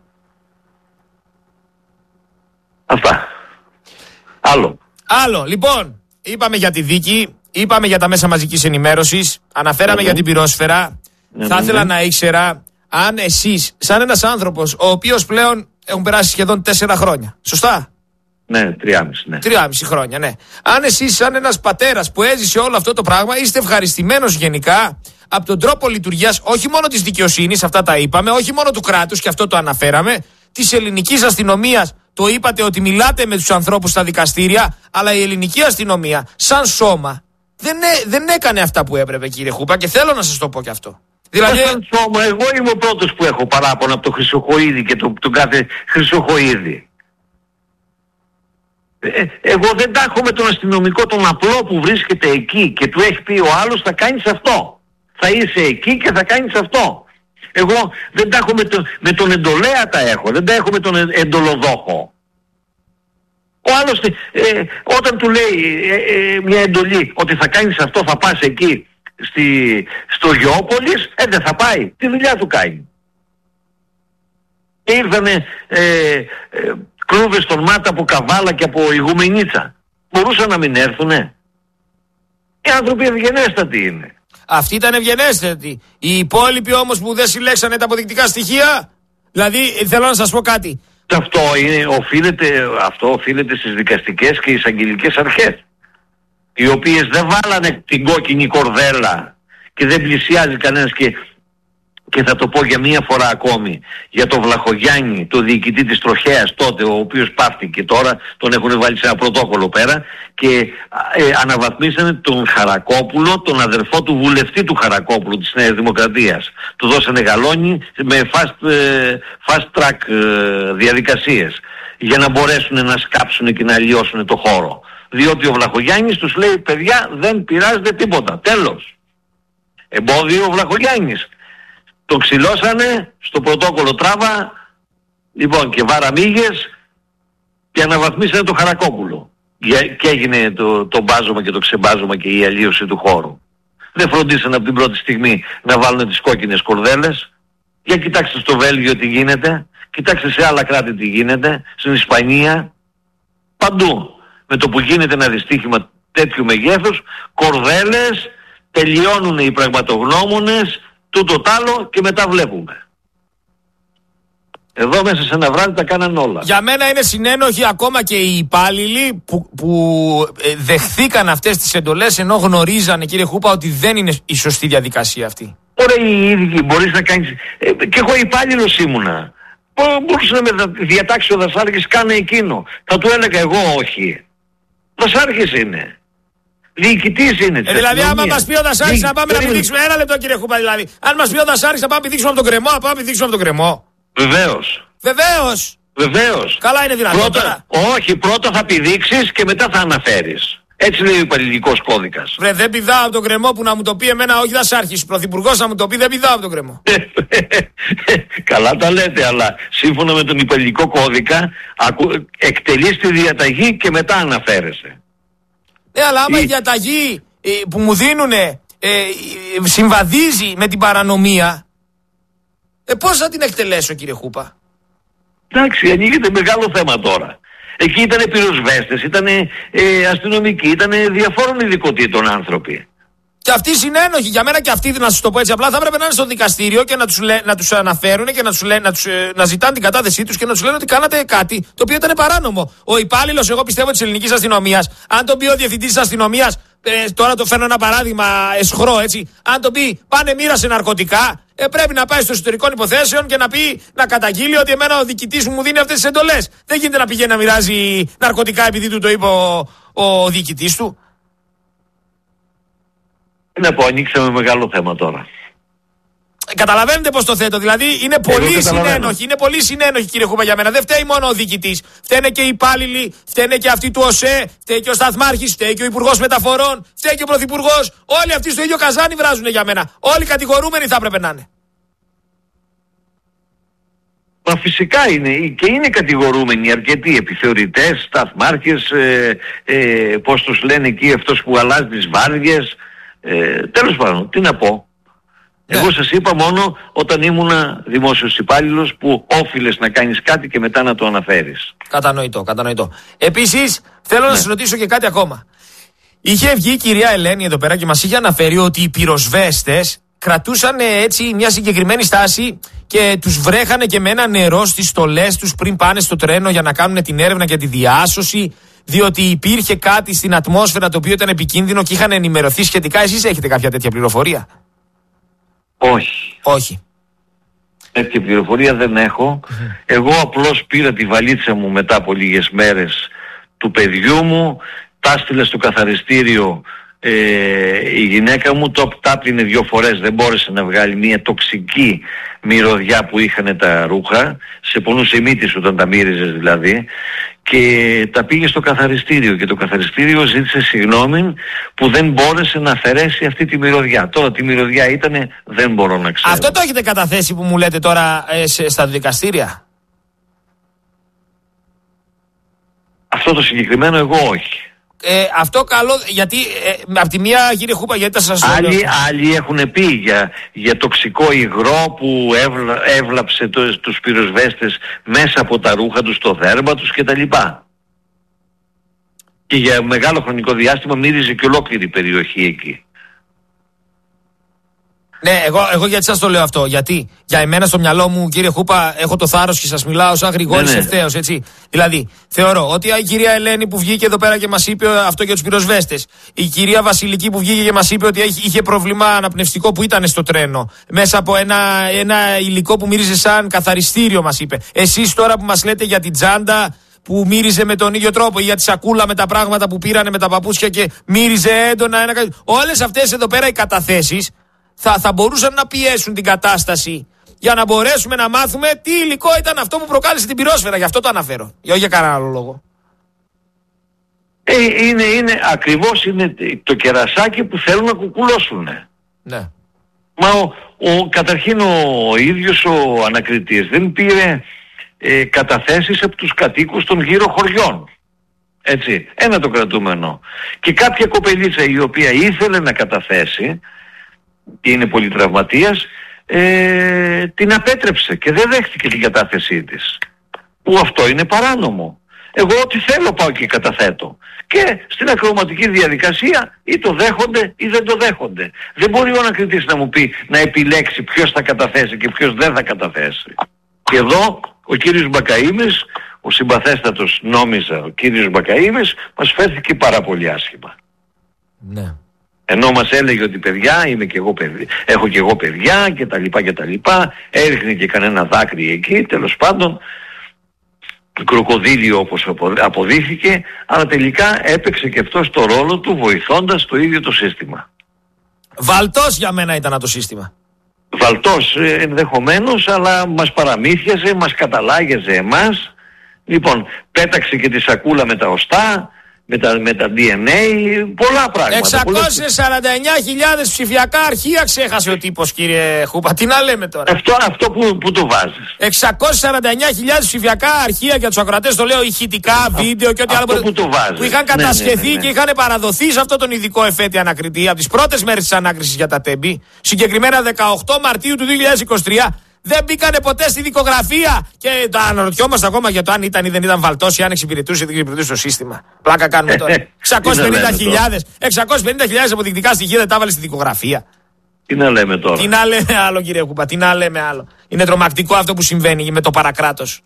Αυτά. Άλλο. Λοιπόν, είπαμε για τη δίκη, είπαμε για τα μέσα μαζικής ενημέρωσης, αναφέραμε για την πυρόσφαιρα. Θα ήθελα να ήξερα αν εσείς, σαν ένας άνθρωπος, ο οποίος πλέον έχουν περάσει σχεδόν 4 χρόνια. Σωστά? Ναι, 3,5. Ναι. 3,5 χρόνια, ναι. Αν εσείς, σαν ένας πατέρας που έζησε όλο αυτό το πράγμα, είστε ευχαριστημένος γενικά από τον τρόπο λειτουργίας όχι μόνο της δικαιοσύνης, αυτά τα είπαμε, όχι μόνο του κράτους, και αυτό το αναφέραμε, της ελληνικής αστυνομίας. Το είπατε ότι μιλάτε με τους ανθρώπους στα δικαστήρια, αλλά η ελληνική αστυνομία, σαν σώμα, δεν έκανε αυτά που έπρεπε, κύριε Χούπα, και θέλω να σας το πω και αυτό. Δηλαδή, σαν σώμα, εγώ είμαι ο πρώτος που έχω παράπονα από το Χρυσοχοΐδη και τον κάθε Χρυσοχοΐδη. Εγώ δεν τα έχω με τον αστυνομικό, τον απλό που βρίσκεται εκεί και του έχει πει ο άλλος θα κάνεις αυτό. Θα είσαι εκεί και θα κάνεις αυτό. Εγώ δεν τα έχω με τον εντολέα τα έχω, δεν τα έχω με τον εντολοδόχο. Ο άλλος όταν του λέει μια εντολή ότι θα κάνεις αυτό, θα πας εκεί στο Γεώπολης, δεν θα πάει, τη δουλειά του κάνει. Και ήρθανε κλούβες στον Μάτα από Καβάλα και από Ιγουμενίτσα. Μπορούσαν να μην έρθουνε. Οι άνθρωποι ευγενέστατοι είναι. Αυτοί ήταν ευγενέστατοι. Οι υπόλοιποι όμως που δεν συλλέξανε τα αποδεικτικά στοιχεία, δηλαδή θέλω να σας πω κάτι. Αυτό οφείλεται στις δικαστικές και εισαγγελικές αρχές, οι οποίες δεν βάλανε την κόκκινη κορδέλα και δεν πλησιάζει κανένας. Και θα το πω για μία φορά ακόμη, για τον Βλαχογιάννη, το διοικητή της Τροχέας τότε, ο οποίος πάφτηκε τώρα, τον έχουν βάλει σε ένα πρωτόκολλο πέρα και αναβαθμίσανε τον Χαρακόπουλο, τον αδερφό του βουλευτή του Χαρακόπουλου της Νέας Δημοκρατίας. Του δώσανε γαλόνι με fast track διαδικασίες για να μπορέσουν να σκάψουν και να αλλοιώσουν το χώρο. Διότι ο Βλαχογιάννης τους λέει, παιδιά, δεν πειράζεται τίποτα, τέλος. Εμπόδιο ο Βλαχογιάννης. Τον ξυλώσανε στο πρωτόκολλο τράβα, λοιπόν, και βαραμίγες, και αναβαθμίσανε το Χαρακόπουλο. Και έγινε το μπάζωμα και το ξεμπάζωμα και η αλλίωση του χώρου. Δεν φροντίσανε από την πρώτη στιγμή να βάλουν τις κόκκινες κορδέλες. Για κοιτάξτε στο Βέλγιο τι γίνεται, κοιτάξτε σε άλλα κράτη τι γίνεται, στην Ισπανία, παντού. Με το που γίνεται ένα δυστύχημα τέτοιου μεγέθους, κορδέλες, τελειώνουν οι πραγματογνώμονες, τούτο τ' άλλο και μετά βλέπουμε. Εδώ μέσα σε ένα βράδυ τα κάνανε όλα. Για μένα είναι συνένοχοι ακόμα και οι υπάλληλοι που δεχθήκαν αυτές τις εντολές, ενώ γνωρίζανε, κύριε Χούπα, ότι δεν είναι η σωστή διαδικασία αυτή. Ωραία, οι ίδιοι μπορείς να κάνεις... και εγώ υπάλληλος ήμουνα. Μπορούσε να με διατάξει ο Δασάρχης, κάνε εκείνο. Θα του έλεγα εγώ όχι. Δασάρχης είναι. Διοικητής είναι. Δηλαδή, άμα μας πει ο Δασάρχης να πάμε να πηδήξουμε. Ένα λεπτό, κύριε Χούπα, δηλαδή. Αν μας πει ο Δασάρχης να πάμε να πηδήξουμε από τον κρεμό, να πάμε να πηδήξουμε από τον κρεμό. Βεβαίως. Καλά είναι δυνατόν τώρα. Όχι, πρώτα θα πηδήξεις και μετά θα αναφέρεις. Έτσι λέει ο υπαλληλικός κώδικας. Βρε, δεν πηδάω από τον κρεμό που να μου το πει εμένα, όχι Δασάρχης. Πρωθυπουργός να μου το πει, δεν πηδάω από τον κρεμό. Καλά τα λέτε, αλλά σύμφωνα με τον υπαλληλικό κώδικα εκτελείς τη διαταγή και μετά αναφέρεσαι. Ναι, αλλά άμα η διαταγή που μου δίνουνε συμβαδίζει με την παρανομία, πώς θα την εκτελέσω, κύριε Χούπα? Εντάξει, ανοίγεται μεγάλο θέμα τώρα. Εκεί ήταν πυροσβέστες, ήταν αστυνομικοί, ήταν διαφόρων ειδικοτήτων άνθρωποι. Και αυτοί συνένοχοι, για μένα και αυτοί, να σας το πω έτσι απλά, θα έπρεπε να είναι στο δικαστήριο και να τους αναφέρουν και να ζητάνε την κατάθεσή τους και να τους λένε ότι κάνατε κάτι το οποίο ήταν παράνομο. Ο υπάλληλος, εγώ πιστεύω, της ελληνικής αστυνομίας, αν τον πει ο διευθυντής της αστυνομίας, τώρα το φέρνω ένα παράδειγμα εσχρό, έτσι, αν τον πει πάνε μοίρασε ναρκωτικά, πρέπει να πάει στο εσωτερικών υποθέσεων και να πει, να καταγγείλει ότι εμένα ο διοικητής μου δίνει αυτές τις εντολές. Δεν γίνεται να πηγαίνει να μοιράζει ναρκωτικά επειδή του το είπε ο διοικητής του. Να πω, ανοίξαμε μεγάλο θέμα τώρα. Καταλαβαίνετε πώς το θέτω. Δηλαδή είναι πολύ συνένοχοι, κύριε Χούπα, για μένα. Δεν φταίει μόνο ο διοικητής. Φταίνε και οι υπάλληλοι, φταίνε και αυτοί του ΟΣΕ, φταίει και ο Σταθμάρχης, φταίει και ο Υπουργός Μεταφορών, φταίει και ο Πρωθυπουργός. Όλοι αυτοί στο ίδιο καζάνι βράζουν για μένα. Όλοι κατηγορούμενοι θα έπρεπε να είναι. Μα φυσικά είναι και είναι κατηγορούμενοι αρκετοί επιθεωρητές, σταθμάρχες, πώς τους λένε εκεί, αυτός που αλλάζει τις βάρδιες. Τέλος πάντων, τι να πω. Εγώ σας είπα μόνο όταν ήμουνα δημόσιος υπάλληλος που όφιλες να κάνεις κάτι και μετά να το αναφέρεις. Κατανοητό. Επίσης, θέλω να σας ρωτήσω και κάτι ακόμα. Είχε βγει η κυρία Ελένη εδώ πέρα και μας είχε αναφέρει ότι οι πυροσβέστες κρατούσαν έτσι μια συγκεκριμένη στάση και τους βρέχανε και με ένα νερό στις στολές τους πριν πάνε στο τρένο για να κάνουν την έρευνα και τη διάσωση, διότι υπήρχε κάτι στην ατμόσφαιρα το οποίο ήταν επικίνδυνο και είχαν ενημερωθεί σχετικά. Εσείς έχετε κάποια τέτοια πληροφορία? Όχι. Τέτοια πληροφορία δεν έχω. Εγώ απλώς πήρα τη βαλίτσα μου μετά από λίγες μέρες του παιδιού μου, τα έστειλε στο καθαριστήριο η γυναίκα μου, το τάπλυνε 2 φορές, δεν μπόρεσε να βγάλει μια τοξική μυρωδιά που είχαν τα ρούχα, σε πονούσε η μύτη σου όταν τα μύριζες δηλαδή, και τα πήγε στο καθαριστήριο και το καθαριστήριο ζήτησε συγγνώμη που δεν μπόρεσε να αφαιρέσει αυτή τη μυρωδιά. Τώρα τι μυρωδιά ήτανε δεν μπορώ να ξέρω. Αυτό το έχετε καταθέσει που μου λέτε τώρα στα δικαστήρια? Αυτό το συγκεκριμένο εγώ όχι. Αυτό καλό, γιατί από τη μία, κύριε Χούπα, γιατί θα σας λέω. Άλλοι έχουν πει για τοξικό υγρό που έβλαψε τους πυροσβέστες μέσα από τα ρούχα τους, το δέρμα τους κτλ. Και για μεγάλο χρονικό διάστημα μύριζε και ολόκληρη η περιοχή εκεί. Ναι, εγώ γιατί σας το λέω αυτό? Γιατί για εμένα στο μυαλό μου, κύριε Χούπα, έχω το θάρρος και σας μιλάω σαν Γρηγόρης ευθέως, έτσι. Δηλαδή, θεωρώ ότι η κυρία Ελένη που βγήκε εδώ πέρα και μας είπε αυτό για τους πυροσβέστες, η κυρία Βασιλική που βγήκε και μας είπε ότι είχε πρόβλημα αναπνευστικό που ήταν στο τρένο, μέσα από ένα υλικό που μύριζε σαν καθαριστήριο, μας είπε. Εσείς τώρα που μας λέτε για την τσάντα που μύριζε με τον ίδιο τρόπο, ή για τη σακούλα με τα πράγματα που πήρανε με τα παπούτσια και μύριζε έντονα όλες αυτές εδώ πέρα οι καταθέσεις θα μπορούσαν να πιέσουν την κατάσταση για να μπορέσουμε να μάθουμε τι υλικό ήταν αυτό που προκάλεσε την πυρόσφαιρα. Γι' αυτό το αναφέρω. Όχι για κανένα άλλο λόγο. Ακριβώς είναι το κερασάκι που θέλουν να κουκουλώσουν. Ναι. Μα καταρχήν ο ίδιος ο ανακριτής δεν πήρε καταθέσεις από τους κατοίκους των γύρω χωριών. Έτσι, ένα το κρατούμενο. Και κάποια κοπελίτσα η οποία ήθελε να καταθέσει και είναι πολυτραυματίας, την απέτρεψε και δεν δέχτηκε την κατάθεσή της. Που αυτό είναι παράνομο. Εγώ ό,τι θέλω πάω και καταθέτω. Και στην ακροματική διαδικασία ή το δέχονται ή δεν το δέχονται. Δεν μπορεί ο ανακριτής να μου πει να επιλέξει ποιος θα καταθέσει και ποιος δεν θα καταθέσει. Και εδώ ο κύριος Μπακαΐμης, ο συμπαθέστατος νόμιζα ο κύριος Μπακαΐμης, μας φέρθηκε πάρα πολύ άσχημα. Ναι. Ενώ μας έλεγε ότι παιδιά, έχω και εγώ παιδιά και τα λοιπά, έριχνε και κανένα δάκρυ εκεί, τέλος πάντων, κροκοδίλιο όπως αποδείχθηκε, αλλά τελικά έπαιξε και αυτός το ρόλο του βοηθώντας το ίδιο το σύστημα. Βαλτός για μένα ήταν το σύστημα. Βαλτός ενδεχομένως, αλλά μας παραμύθιαζε, μας καταλάγιαζε εμάς. Λοιπόν, πέταξε και τη σακούλα με τα οστά, με τα DNA, πολλά πράγματα. 649.000 ψηφιακά αρχεία ξέχασε ο τύπος, κύριε Χούπα. Τι να λέμε τώρα. Αυτό που το βάζεις. 649.000 ψηφιακά αρχεία, για τους ακροατές το λέω, ηχητικά, βίντεο και ό,τι άλλο που είχαν κατασχεθεί και είχαν παραδοθεί σε αυτό τον ειδικό εφέτη ανακριτή από τις πρώτες μέρες της ανάκρισης για τα τέμπη, συγκεκριμένα 18 Μαρτίου του 2023. Δεν μπήκανε ποτέ στη δικογραφία. Και αναρωτιόμαστε ακόμα για το αν ήταν ή δεν ήταν βαλτός ή αν εξυπηρετούσε ή δεν εξυπηρετούσε το σύστημα. Πλάκα κάνουμε τώρα. 650.000 αποδεικτικά στοιχεία δεν τα έβαλε στη δικογραφία. Τι να λέμε τώρα. Τι να λέμε άλλο, κύριε Κούπα, τι να λέμε άλλο. Είναι τρομακτικό αυτό που συμβαίνει με το παρακράτος.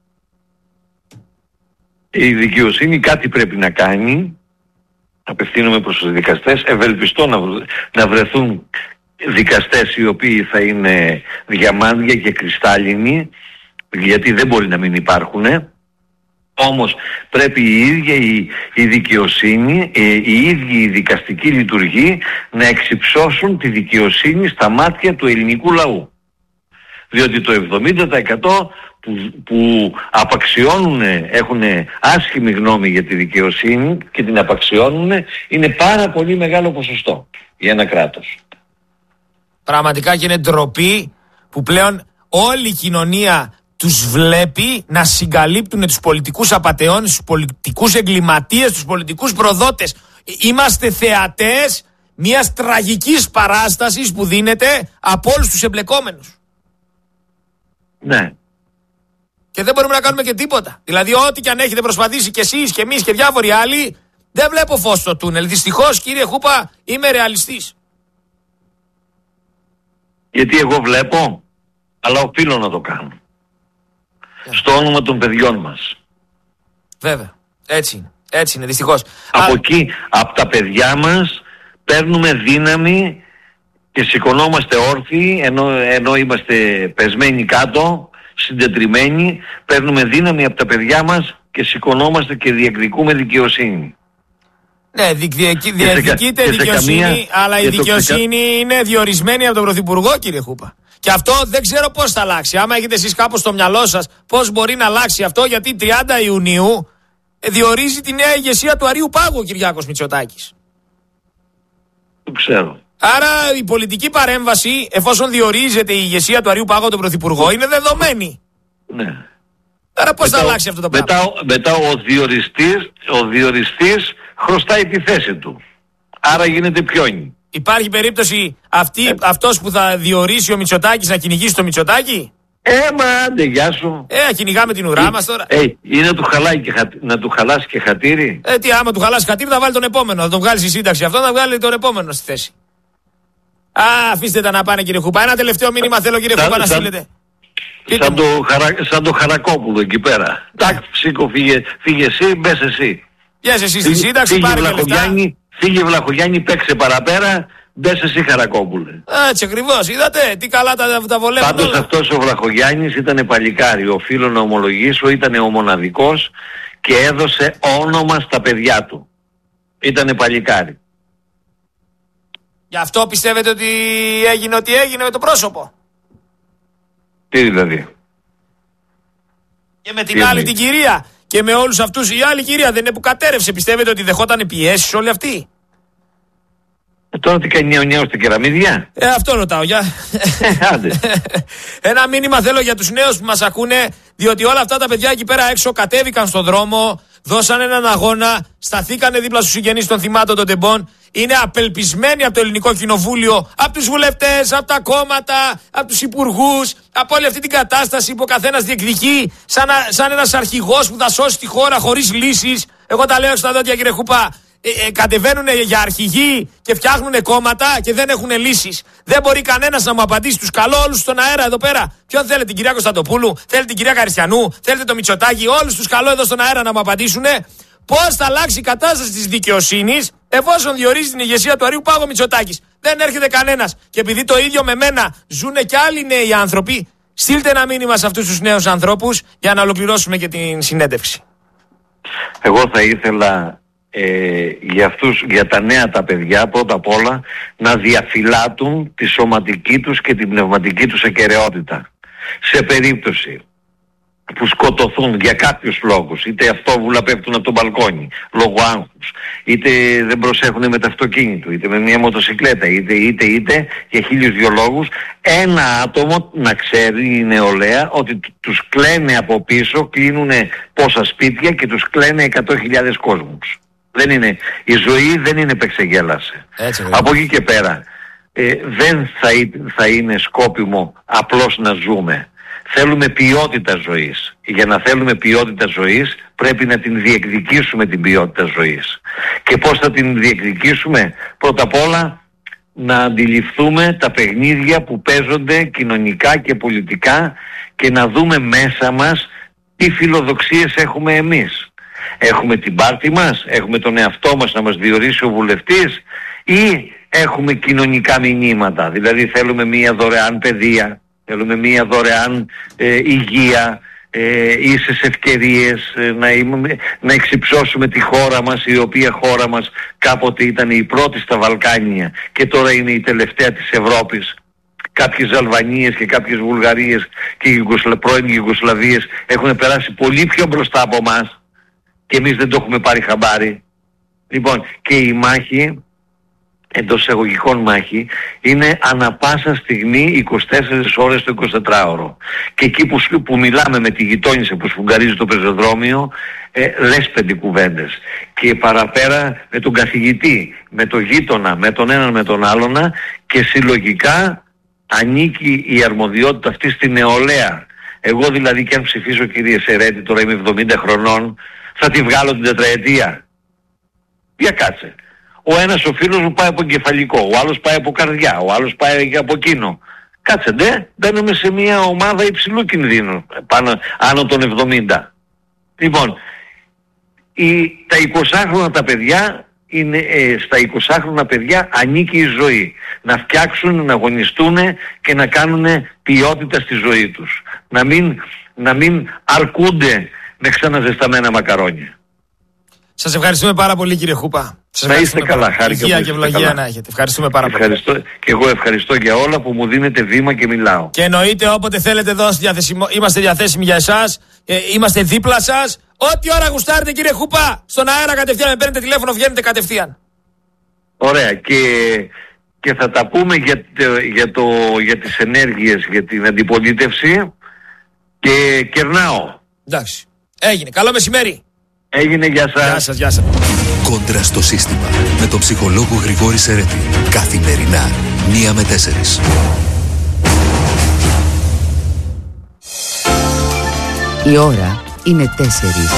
Η δικαιοσύνη κάτι πρέπει να κάνει. Απευθύνομαι προς τους δικαστές. Ευελπιστώ να βρεθούν δικαστές οι οποίοι θα είναι διαμάντια και κρυστάλλινοι, γιατί δεν μπορεί να μην υπάρχουν. Όμως πρέπει η ίδια η δικαιοσύνη, η ίδια η δικαστική λειτουργή να εξυψώσουν τη δικαιοσύνη στα μάτια του ελληνικού λαού. Διότι το 70% που απαξιώνουν, έχουν άσχημη γνώμη για τη δικαιοσύνη και την απαξιώνουν, είναι πάρα πολύ μεγάλο ποσοστό για ένα κράτος. Πραγματικά και είναι ντροπή που πλέον όλη η κοινωνία τους βλέπει να συγκαλύπτουν τους πολιτικούς απατεώνες, τους πολιτικούς εγκληματίες, τους πολιτικούς προδότες. Είμαστε θεατές μιας τραγικής παράστασης που δίνεται από όλους τους εμπλεκόμενους. Ναι. Και δεν μπορούμε να κάνουμε και τίποτα. Δηλαδή ό,τι και αν έχετε προσπαθήσει κι εσείς και εμείς και διάφοροι άλλοι, δεν βλέπω φως στο τούνελ. Δυστυχώς, κύριε Χούπα, είμαι ρεαλιστής. Γιατί εγώ βλέπω, αλλά οφείλω να το κάνω. Στο όνομα των παιδιών μας. Βέβαια. Έτσι είναι, δυστυχώς. Από εκεί, από τα παιδιά μας, παίρνουμε δύναμη και σηκωνόμαστε όρθιοι, ενώ είμαστε πεσμένοι κάτω, συντετριμμένοι, παίρνουμε δύναμη από τα παιδιά μας και σηκωνόμαστε και διεκδικούμε δικαιοσύνη. Ναι, διεκδικείται δικαιοσύνη, αλλά η δικαιοσύνη είναι διορισμένη από τον Πρωθυπουργό, κύριε Χούπα. Και αυτό δεν ξέρω πώς θα αλλάξει. Άμα έχετε εσείς κάπως στο μυαλό σας πώς μπορεί να αλλάξει αυτό, γιατί 30 Ιουνίου διορίζει τη νέα ηγεσία του Αρείου Πάγου ο Κυριάκος Μητσοτάκης. Το ξέρω. Άρα η πολιτική παρέμβαση, εφόσον διορίζεται η ηγεσία του Αρείου Πάγου από τον Πρωθυπουργό, είναι δεδομένη. Ναι. Άρα πώς θα αλλάξει αυτό το πράγμα. Μετά ο διοριστής χρωστάει τη θέση του. Άρα γίνεται πιόνι. Υπάρχει περίπτωση αυτός που θα διορίσει ο Μητσοτάκης να κυνηγήσει το Μητσοτάκη? Μα άντε, γεια σου. Κυνηγάμε την ουρά μας τώρα. Ή να του χαλάσει και χατήρι. Τι άμα του χαλάσει χατήρι θα βάλει τον επόμενο. Θα τον βγάλει στη σύνταξη αυτό, θα βγάλει τον επόμενο στη θέση. Αφήστε τα να πάνε, κύριε Χούπα. Ένα τελευταίο μήνυμα θέλω, κύριε Χούπα, να στείλετε. Σαν το Χαρακόπουλο εκεί πέρα. Τάκ, ψήκω, φύγε εσύ, μπες εσύ. Πιάσε εσύ στη σύνταξη, πάρε και λεφτά. Φύγε Βλαχογιάννη, παίξε παραπέρα, μπες εσύ Χαρακόπουλε. Έτσι ακριβώς, είδατε, τι καλά τα βολεύουν. Πάντως αυτός ο Βλαχογιάννης ήταν παλικάρι, οφείλω να ομολογήσω, ήταν ο μοναδικός και έδωσε όνομα στα παιδιά του. Ήτανε παλικάρι. Γι' αυτό πιστεύετε ότι έγινε ό,τι έγινε με το πρόσωπο? Τι δηλαδή? Και με την άλλη την κυρία και με όλους αυτούς, η άλλη κυρία δεν είναι που κατέρευσε? Πιστεύετε ότι δεχόταν πιέσεις όλοι αυτοί? Τώρα τι κάνει νέο στα κεραμίδια? Αυτό ρωτάω, Άντε. Ένα μήνυμα θέλω για τους νέους που μας ακούνε, διότι όλα αυτά τα παιδιά εκεί πέρα έξω κατέβηκαν στον δρόμο, δώσαν έναν αγώνα, σταθήκανε δίπλα στους συγγενείς των θυμάτων των τεμπών, είναι απελπισμένοι από το Ελληνικό Κοινοβούλιο, από τους βουλευτές, από τα κόμματα, από τους υπουργούς, από όλη αυτή την κατάσταση που ο καθένας διεκδικεί σαν ένας αρχηγός που θα σώσει τη χώρα χωρίς λύσεις. Εγώ τα λέω στα δόντια, κύριε Χούπα. Κατεβαίνουν για αρχηγοί και φτιάχνουν κόμματα και δεν έχουν λύσεις. Δεν μπορεί κανένας να μου απαντήσει. Τους καλώ όλους στον αέρα εδώ πέρα. Ποιον θέλετε, την κυρία Κωνσταντοπούλου, θέλετε την κυρία Καριστιανού, θέλετε το Μητσοτάκη? Όλους τους καλώ εδώ στον αέρα να μου απαντήσουν πώς θα αλλάξει η κατάσταση της δικαιοσύνης Εφόσον διορίζει την ηγεσία του Αριού Πάγου Μητσοτάκης, δεν έρχεται κανένας. Και επειδή το ίδιο με μένα ζουνε και άλλοι νέοι άνθρωποι, στείλτε ένα μήνυμα σε αυτούς τους νέους ανθρώπους για να ολοκληρώσουμε και την συνέντευξη. Εγώ θα ήθελα για τα νέα τα παιδιά πρώτα απ' όλα να διαφυλάττουν τη σωματική τους και την πνευματική τους ακεραιότητα. Σε περίπτωση που σκοτωθούν για κάποιους λόγους, είτε αυτόβουλα πέφτουν από τον μπαλκόνι λόγω άγχους, είτε δεν προσέχουν με το αυτοκίνητο, είτε με μια μοτοσικλέτα, είτε για 1002 λόγους, ένα άτομο να ξέρει η νεολαία ότι τους κλαίνε από πίσω, κλείνουν πόσα σπίτια και τους κλαίνε 100.000 κόσμους. Η ζωή δεν είναι επεξεγέλαση. Από εκεί και πέρα δεν θα είναι σκόπιμο απλώς να ζούμε. Θέλουμε ποιότητα ζωής. Για να θέλουμε ποιότητα ζωής πρέπει να την διεκδικήσουμε την ποιότητα ζωής. Και πώς θα την διεκδικήσουμε? Πρώτα απ' όλα να αντιληφθούμε τα παιχνίδια που παίζονται κοινωνικά και πολιτικά και να δούμε μέσα μας τι φιλοδοξίες έχουμε εμείς. Έχουμε την πάρτη μας, έχουμε τον εαυτό μας να μας διορίσει ο βουλευτής, ή έχουμε κοινωνικά μηνύματα? Δηλαδή θέλουμε μια δωρεάν παιδεία, θέλουμε μια δωρεάν υγεία, ίσες ευκαιρίες, να εξυψώσουμε τη χώρα μας, η οποία χώρα μας κάποτε ήταν η πρώτη στα Βαλκάνια και τώρα είναι η τελευταία της Ευρώπης. Κάποιες Αλβανίες και κάποιες Βουλγαρίες και πρώην Ιουγκοσλαβίες έχουν περάσει πολύ πιο μπροστά από μας και εμείς δεν το έχουμε πάρει χαμπάρι. Λοιπόν, και η μάχη, εντός εισαγωγικών μάχη, είναι ανα πάσα στιγμή 24 ώρες το 24ωρο. Και εκεί που μιλάμε με τη γειτόνισσα που σφουγγαρίζει το πεζοδρόμιο, λες 5 κουβέντες. Και παραπέρα με τον καθηγητή, με τον γείτονα, με τον έναν με τον άλλον, και συλλογικά ανήκει η αρμοδιότητα αυτή στη νεολαία. Εγώ δηλαδή, και αν ψηφίσω, κύριε Σερέτη, τώρα είμαι 70 χρονών, θα τη βγάλω την τετραετία? Για κάτσε. Ο ένας ο φίλος μου πάει από εγκεφαλικό, ο άλλος πάει από καρδιά, ο άλλος πάει από εκείνο. Κάτσε, μπαίνουμε σε μια ομάδα υψηλού κινδύνου, άνω των 70. Λοιπόν, τα 20χρονα τα παιδιά στα 20χρονα παιδιά ανήκει η ζωή. Να φτιάξουν, να αγωνιστούν και να κάνουν ποιότητα στη ζωή τους. Να μην αρκούνται με ξαναζεσταμένα μακαρόνια. Σας ευχαριστούμε πάρα πολύ, κύριε Χούπα. Να είστε καλά, χάρη και ευλογία να έχετε. Ευχαριστούμε πάρα πολύ. Και εγώ ευχαριστώ για όλα που μου δίνετε βήμα και μιλάω. Και εννοείται όποτε θέλετε εδώ είμαστε διαθέσιμοι για εσάς. Είμαστε δίπλα σας. Ό,τι ώρα γουστάρετε, κύριε Χούπα, στον αέρα κατευθείαν, με παίρνετε τηλέφωνο, βγαίνετε κατευθείαν. Ωραία. Και θα τα πούμε για τις ενέργειες, για την αντιπολίτευση, και κερνάω. Εντάξει. Έγινε. Καλό μεσημέρι. Έγινε, γεια σας. Γεια σας. Κόντρα στο σύστημα με τον ψυχολόγο Γρηγόρη Σερέτη. Καθημερινά 1 με 4. Η ώρα είναι 4.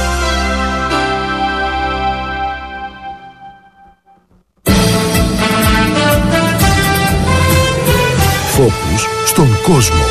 Φόκους στον κόσμο.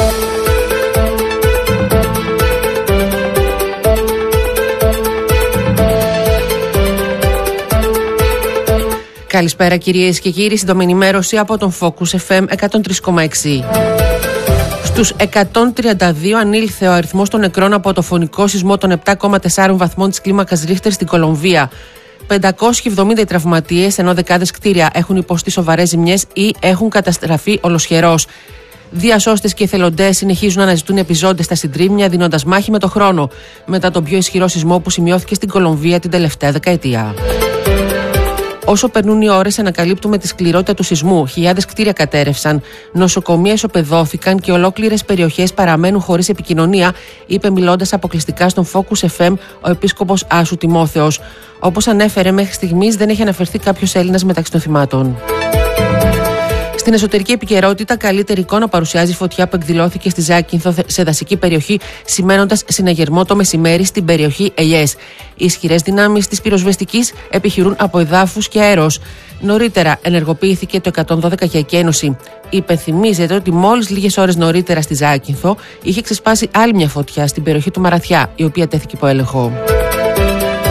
Καλησπέρα κυρίες και κύριοι, σύντομη ενημέρωση από τον Focus FM 103,6. Στους 132 ανήλθε ο αριθμός των νεκρών από το φωνικό σεισμό των 7,4 βαθμών της κλίμακας Ρίχτερ στην Κολομβία. 570 οι τραυματίες, ενώ δεκάδες κτίρια έχουν υποστεί σοβαρές ζημιές ή έχουν καταστραφεί ολοσχερώς. Διασώστες και εθελοντές συνεχίζουν να αναζητούν επιζώντες στα συντρίμμια, δίνοντας μάχη με το χρόνο μετά τον πιο ισχυρό σεισμό που σημειώθηκε στην Κολομβία την τελευταία δεκαετία. Όσο περνούν οι ώρες, ανακαλύπτουμε τη σκληρότητα του σεισμού. Χιλιάδες κτίρια κατέρευσαν, νοσοκομεία ισοπεδώθηκαν και ολόκληρες περιοχές παραμένουν χωρίς επικοινωνία, είπε μιλώντας αποκλειστικά στον Focus FM ο επίσκοπος Άσου Τιμόθεος. Όπως ανέφερε, μέχρι στιγμής δεν έχει αναφερθεί κάποιος Έλληνας μεταξύ των θυμάτων. Στην εσωτερική επικαιρότητα, καλύτερη εικόνα παρουσιάζει φωτιά που εκδηλώθηκε στη Ζάκυνθο σε δασική περιοχή, σημαίνοντας συναγερμό το μεσημέρι στην περιοχή Ελιές. Οι ισχυρές δυνάμεις της πυροσβεστικής επιχειρούν από εδάφους και αέρος. Νωρίτερα ενεργοποιήθηκε το 112 και εκένωση. Υπενθυμίζεται ότι μόλις λίγες ώρες νωρίτερα στη Ζάκυνθο είχε ξεσπάσει άλλη μια φωτιά στην περιοχή του Μαραθιά, η οποία τέθηκε υπό έλεγχο.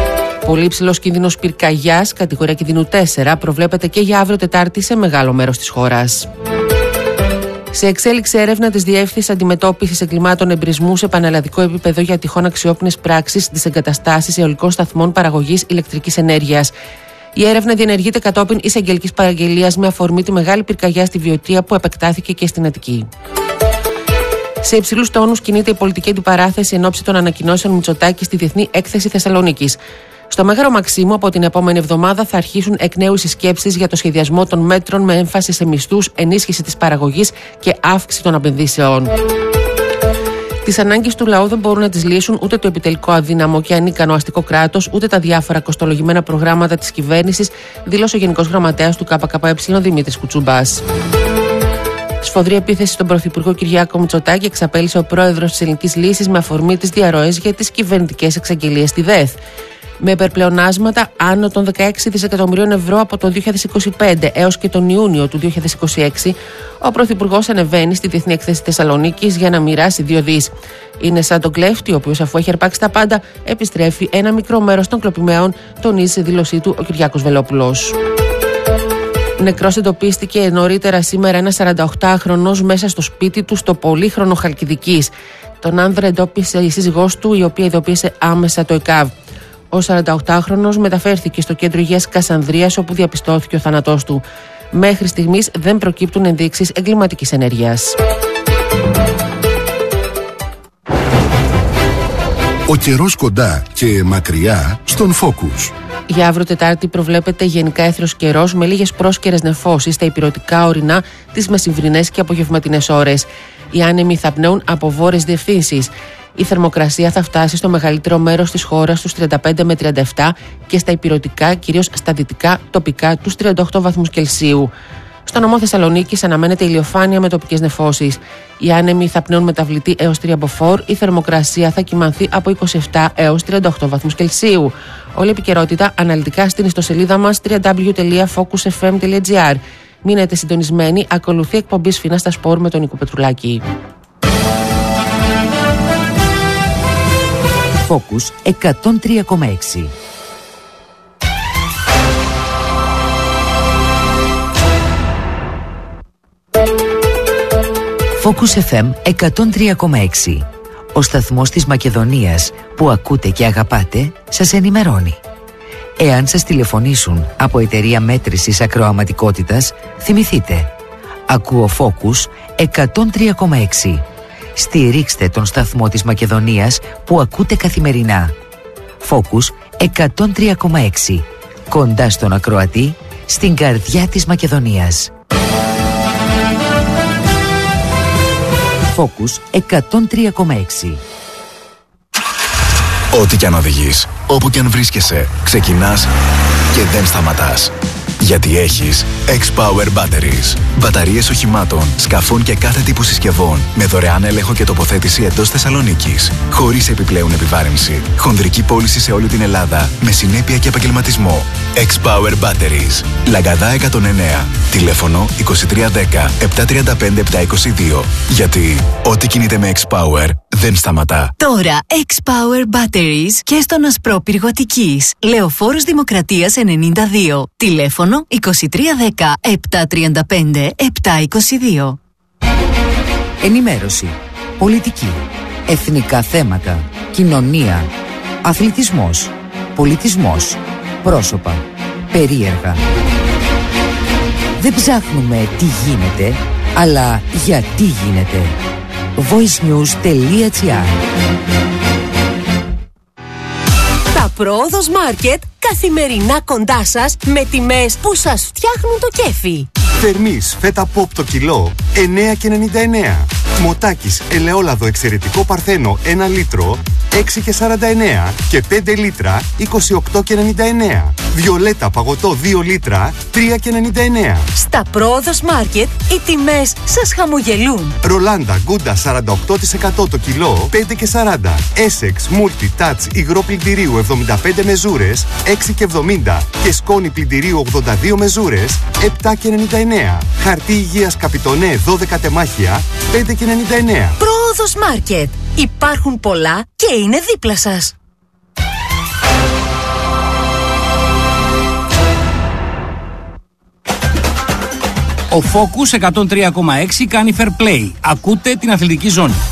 Πολύ υψηλός κίνδυνος πυρκαγιάς, κατηγορία κινδύνου 4, προβλέπεται και για αύριο Τετάρτη σε μεγάλο μέρος της χώρας. Σε εξέλιξη έρευνα της Διεύθυνσης Αντιμετώπισης Εγκλημάτων Εμπρισμού σε πανελλαδικό επίπεδο για τυχόν αξιόπινες πράξεις στις εγκαταστάσεις αιωλικών σταθμών παραγωγής ηλεκτρικής ενέργειας. Η έρευνα διενεργείται κατόπιν εισαγγελικής παραγγελίας με αφορμή τη μεγάλη πυρκαγιά στη Βιωτία που επεκτάθηκε και στην Αττική. Σε υψηλούς τόνους κινείται η πολιτική αντιπαράθεση εν ώψη των ανακοινώσεων Μητσοτάκη στη Διεθνή Έκθεση Θεσσαλονίκης. Στο Μέγαρο Μαξίμου, από την επόμενη εβδομάδα θα αρχίσουν εκ νέου οι συσκέψεις για το σχεδιασμό των μέτρων με έμφαση σε μισθούς, ενίσχυση της παραγωγής και αύξηση των επενδύσεων. Τις ανάγκες του λαού δεν μπορούν να τις λύσουν ούτε το επιτελικό αδύναμο και ανίκανο αστικό κράτος, ούτε τα διάφορα κοστολογημένα προγράμματα της κυβέρνησης, δήλωσε ο Γενικός Γραμματέας του ΚΚΕ Δημήτρης Κουτσούμπας. Σφοδρή επίθεση στον Πρωθυπουργό Κυριάκο Μητσοτάκη εξαπέλυσε ο πρόεδρος της Ελληνικής Λύσης με αφορμή τις διαρροές για τις κυβερνητικές εξαγγελίες στη ΔΕΘ. Με υπερπλεονάσματα άνω των 16 δισεκατομμυρίων ευρώ από το 2025 έως και τον Ιούνιο του 2026, ο Πρωθυπουργός ανεβαίνει στη Διεθνή Έκθεση Θεσσαλονίκης για να μοιράσει 2 δις. Είναι σαν τον κλέφτη, ο οποίος αφού έχει αρπάξει τα πάντα, επιστρέφει ένα μικρό μέρος των κλοπημαίων, τονίζει σε δήλωσή του ο Κυριάκος Βελόπουλος. Νεκρός εντοπίστηκε νωρίτερα σήμερα ένας 48χρονος μέσα στο σπίτι του στο πολύχρονο Χαλκιδικής. Τον άνδρα εντόπισε η σύζυγός του, η οποία ειδοποίησε άμεσα το ΕΚΑΒ. Ο 48χρονος μεταφέρθηκε στο κέντρο υγείας Κασανδρίας, όπου διαπιστώθηκε ο θάνατός του. Μέχρι στιγμής δεν προκύπτουν ενδείξεις εγκληματικής ενέργειας. Ο καιρός κοντά και μακριά στον Focus. Για αύριο Τετάρτη προβλέπεται γενικά έθριος καιρός με λίγες πρόσκαιρες νεφώσεις στα ηπειρωτικά ορεινά τις μεσημβρινές και απογευματινές ώρες. Οι άνεμοι θα πνέουν από βόρειες διευθύνσεις. Η θερμοκρασία θα φτάσει στο μεγαλύτερο μέρος της χώρας στους 35 με 37 και στα ηπειρωτικά, κυρίως στα δυτικά τοπικά, τους 38 βαθμούς Κελσίου. Στο νομό Θεσσαλονίκης αναμένεται ηλιοφάνεια με τοπικές νεφώσεις. Οι άνεμοι θα πνέουν μεταβλητή έως 3 μποφόρ, η θερμοκρασία θα κυμανθεί από 27 έως 38 βαθμούς Κελσίου. Όλη η επικαιρότητα αναλυτικά στην ιστοσελίδα μας www.focusfm.gr. Μείνετε συντονισμένοι, ακολουθεί εκπομπή Σφίνα στα Σπορ με τον Νίκο Πετρουλάκη. Focus 103,6. Focus FM 103,6. Ο σταθμός της Μακεδονίας που ακούτε και αγαπάτε σας ενημερώνει. Εάν σας τηλεφωνήσουν από εταιρεία μέτρησης ακροαματικότητας, θυμηθείτε. Ακούω Focus 103,6. Στηρίξτε τον σταθμό της Μακεδονίας που ακούτε καθημερινά. Focus 103,6. Κοντά στον ακροατή, στην καρδιά της Μακεδονίας. Focus 103,6. Ό,τι κι αν οδηγείς, όπου κι αν βρίσκεσαι, ξεκινάς και δεν σταματάς. Γιατί έχεις X-Power Batteries. Μπαταρίες οχημάτων, σκαφών και κάθε τύπου συσκευών με δωρεάν έλεγχο και τοποθέτηση εντός Θεσσαλονίκης. Χωρίς επιπλέον επιβάρυνση. Χονδρική πώληση σε όλη την Ελλάδα. Με συνέπεια και επαγγελματισμό. X-Power Batteries. Λαγκαδά 109. Τηλέφωνο 2310 735 722. Γιατί ό,τι κινείται με X-Power δεν σταματά. Τώρα X-Power Batteries και στον Ασπρόπυργο Αττικής. Λεωφόρος Δημοκρατίας 92. Τηλέφωνο 2310 735 722. Ενημέρωση, πολιτική, εθνικά θέματα, κοινωνία, αθλητισμός, πολιτισμός, πρόσωπα, περίεργα. Δεν ψάχνουμε τι γίνεται, αλλά γιατί γίνεται. voicenews.gr. Τα Πρόοδος Μάρκετ καθημερινά κοντά σας με τιμές που σας φτιάχνουν το κέφι. Θερμής φέτα ποπ το κιλό 9,99. Μοτάκης ελαιόλαδο εξαιρετικό παρθένο 1 λίτρο 6,49 και 5 λίτρα 28,99. Βιολέτα παγωτό 2 λίτρα 3,99. Στα Πρόοδος Μάρκετ οι τιμές σας χαμογελούν. Ρολάντα Γκούντα 48% το κιλό 5,40. Essex Multi Touch υγρό πλυντηρίου 75 μεζούρες 6,70 και σκόνη πλυντηρίου 82 μεζούρες 7,99. Χαρτί υγείας Καπιτονέ 12 τεμάχια 5,99. Πρόοδος Μάρκετ. Υπάρχουν πολλά και είναι δίπλα σας. Ο Focus 103,6 κάνει fair play. Ακούτε την αθλητική ζώνη.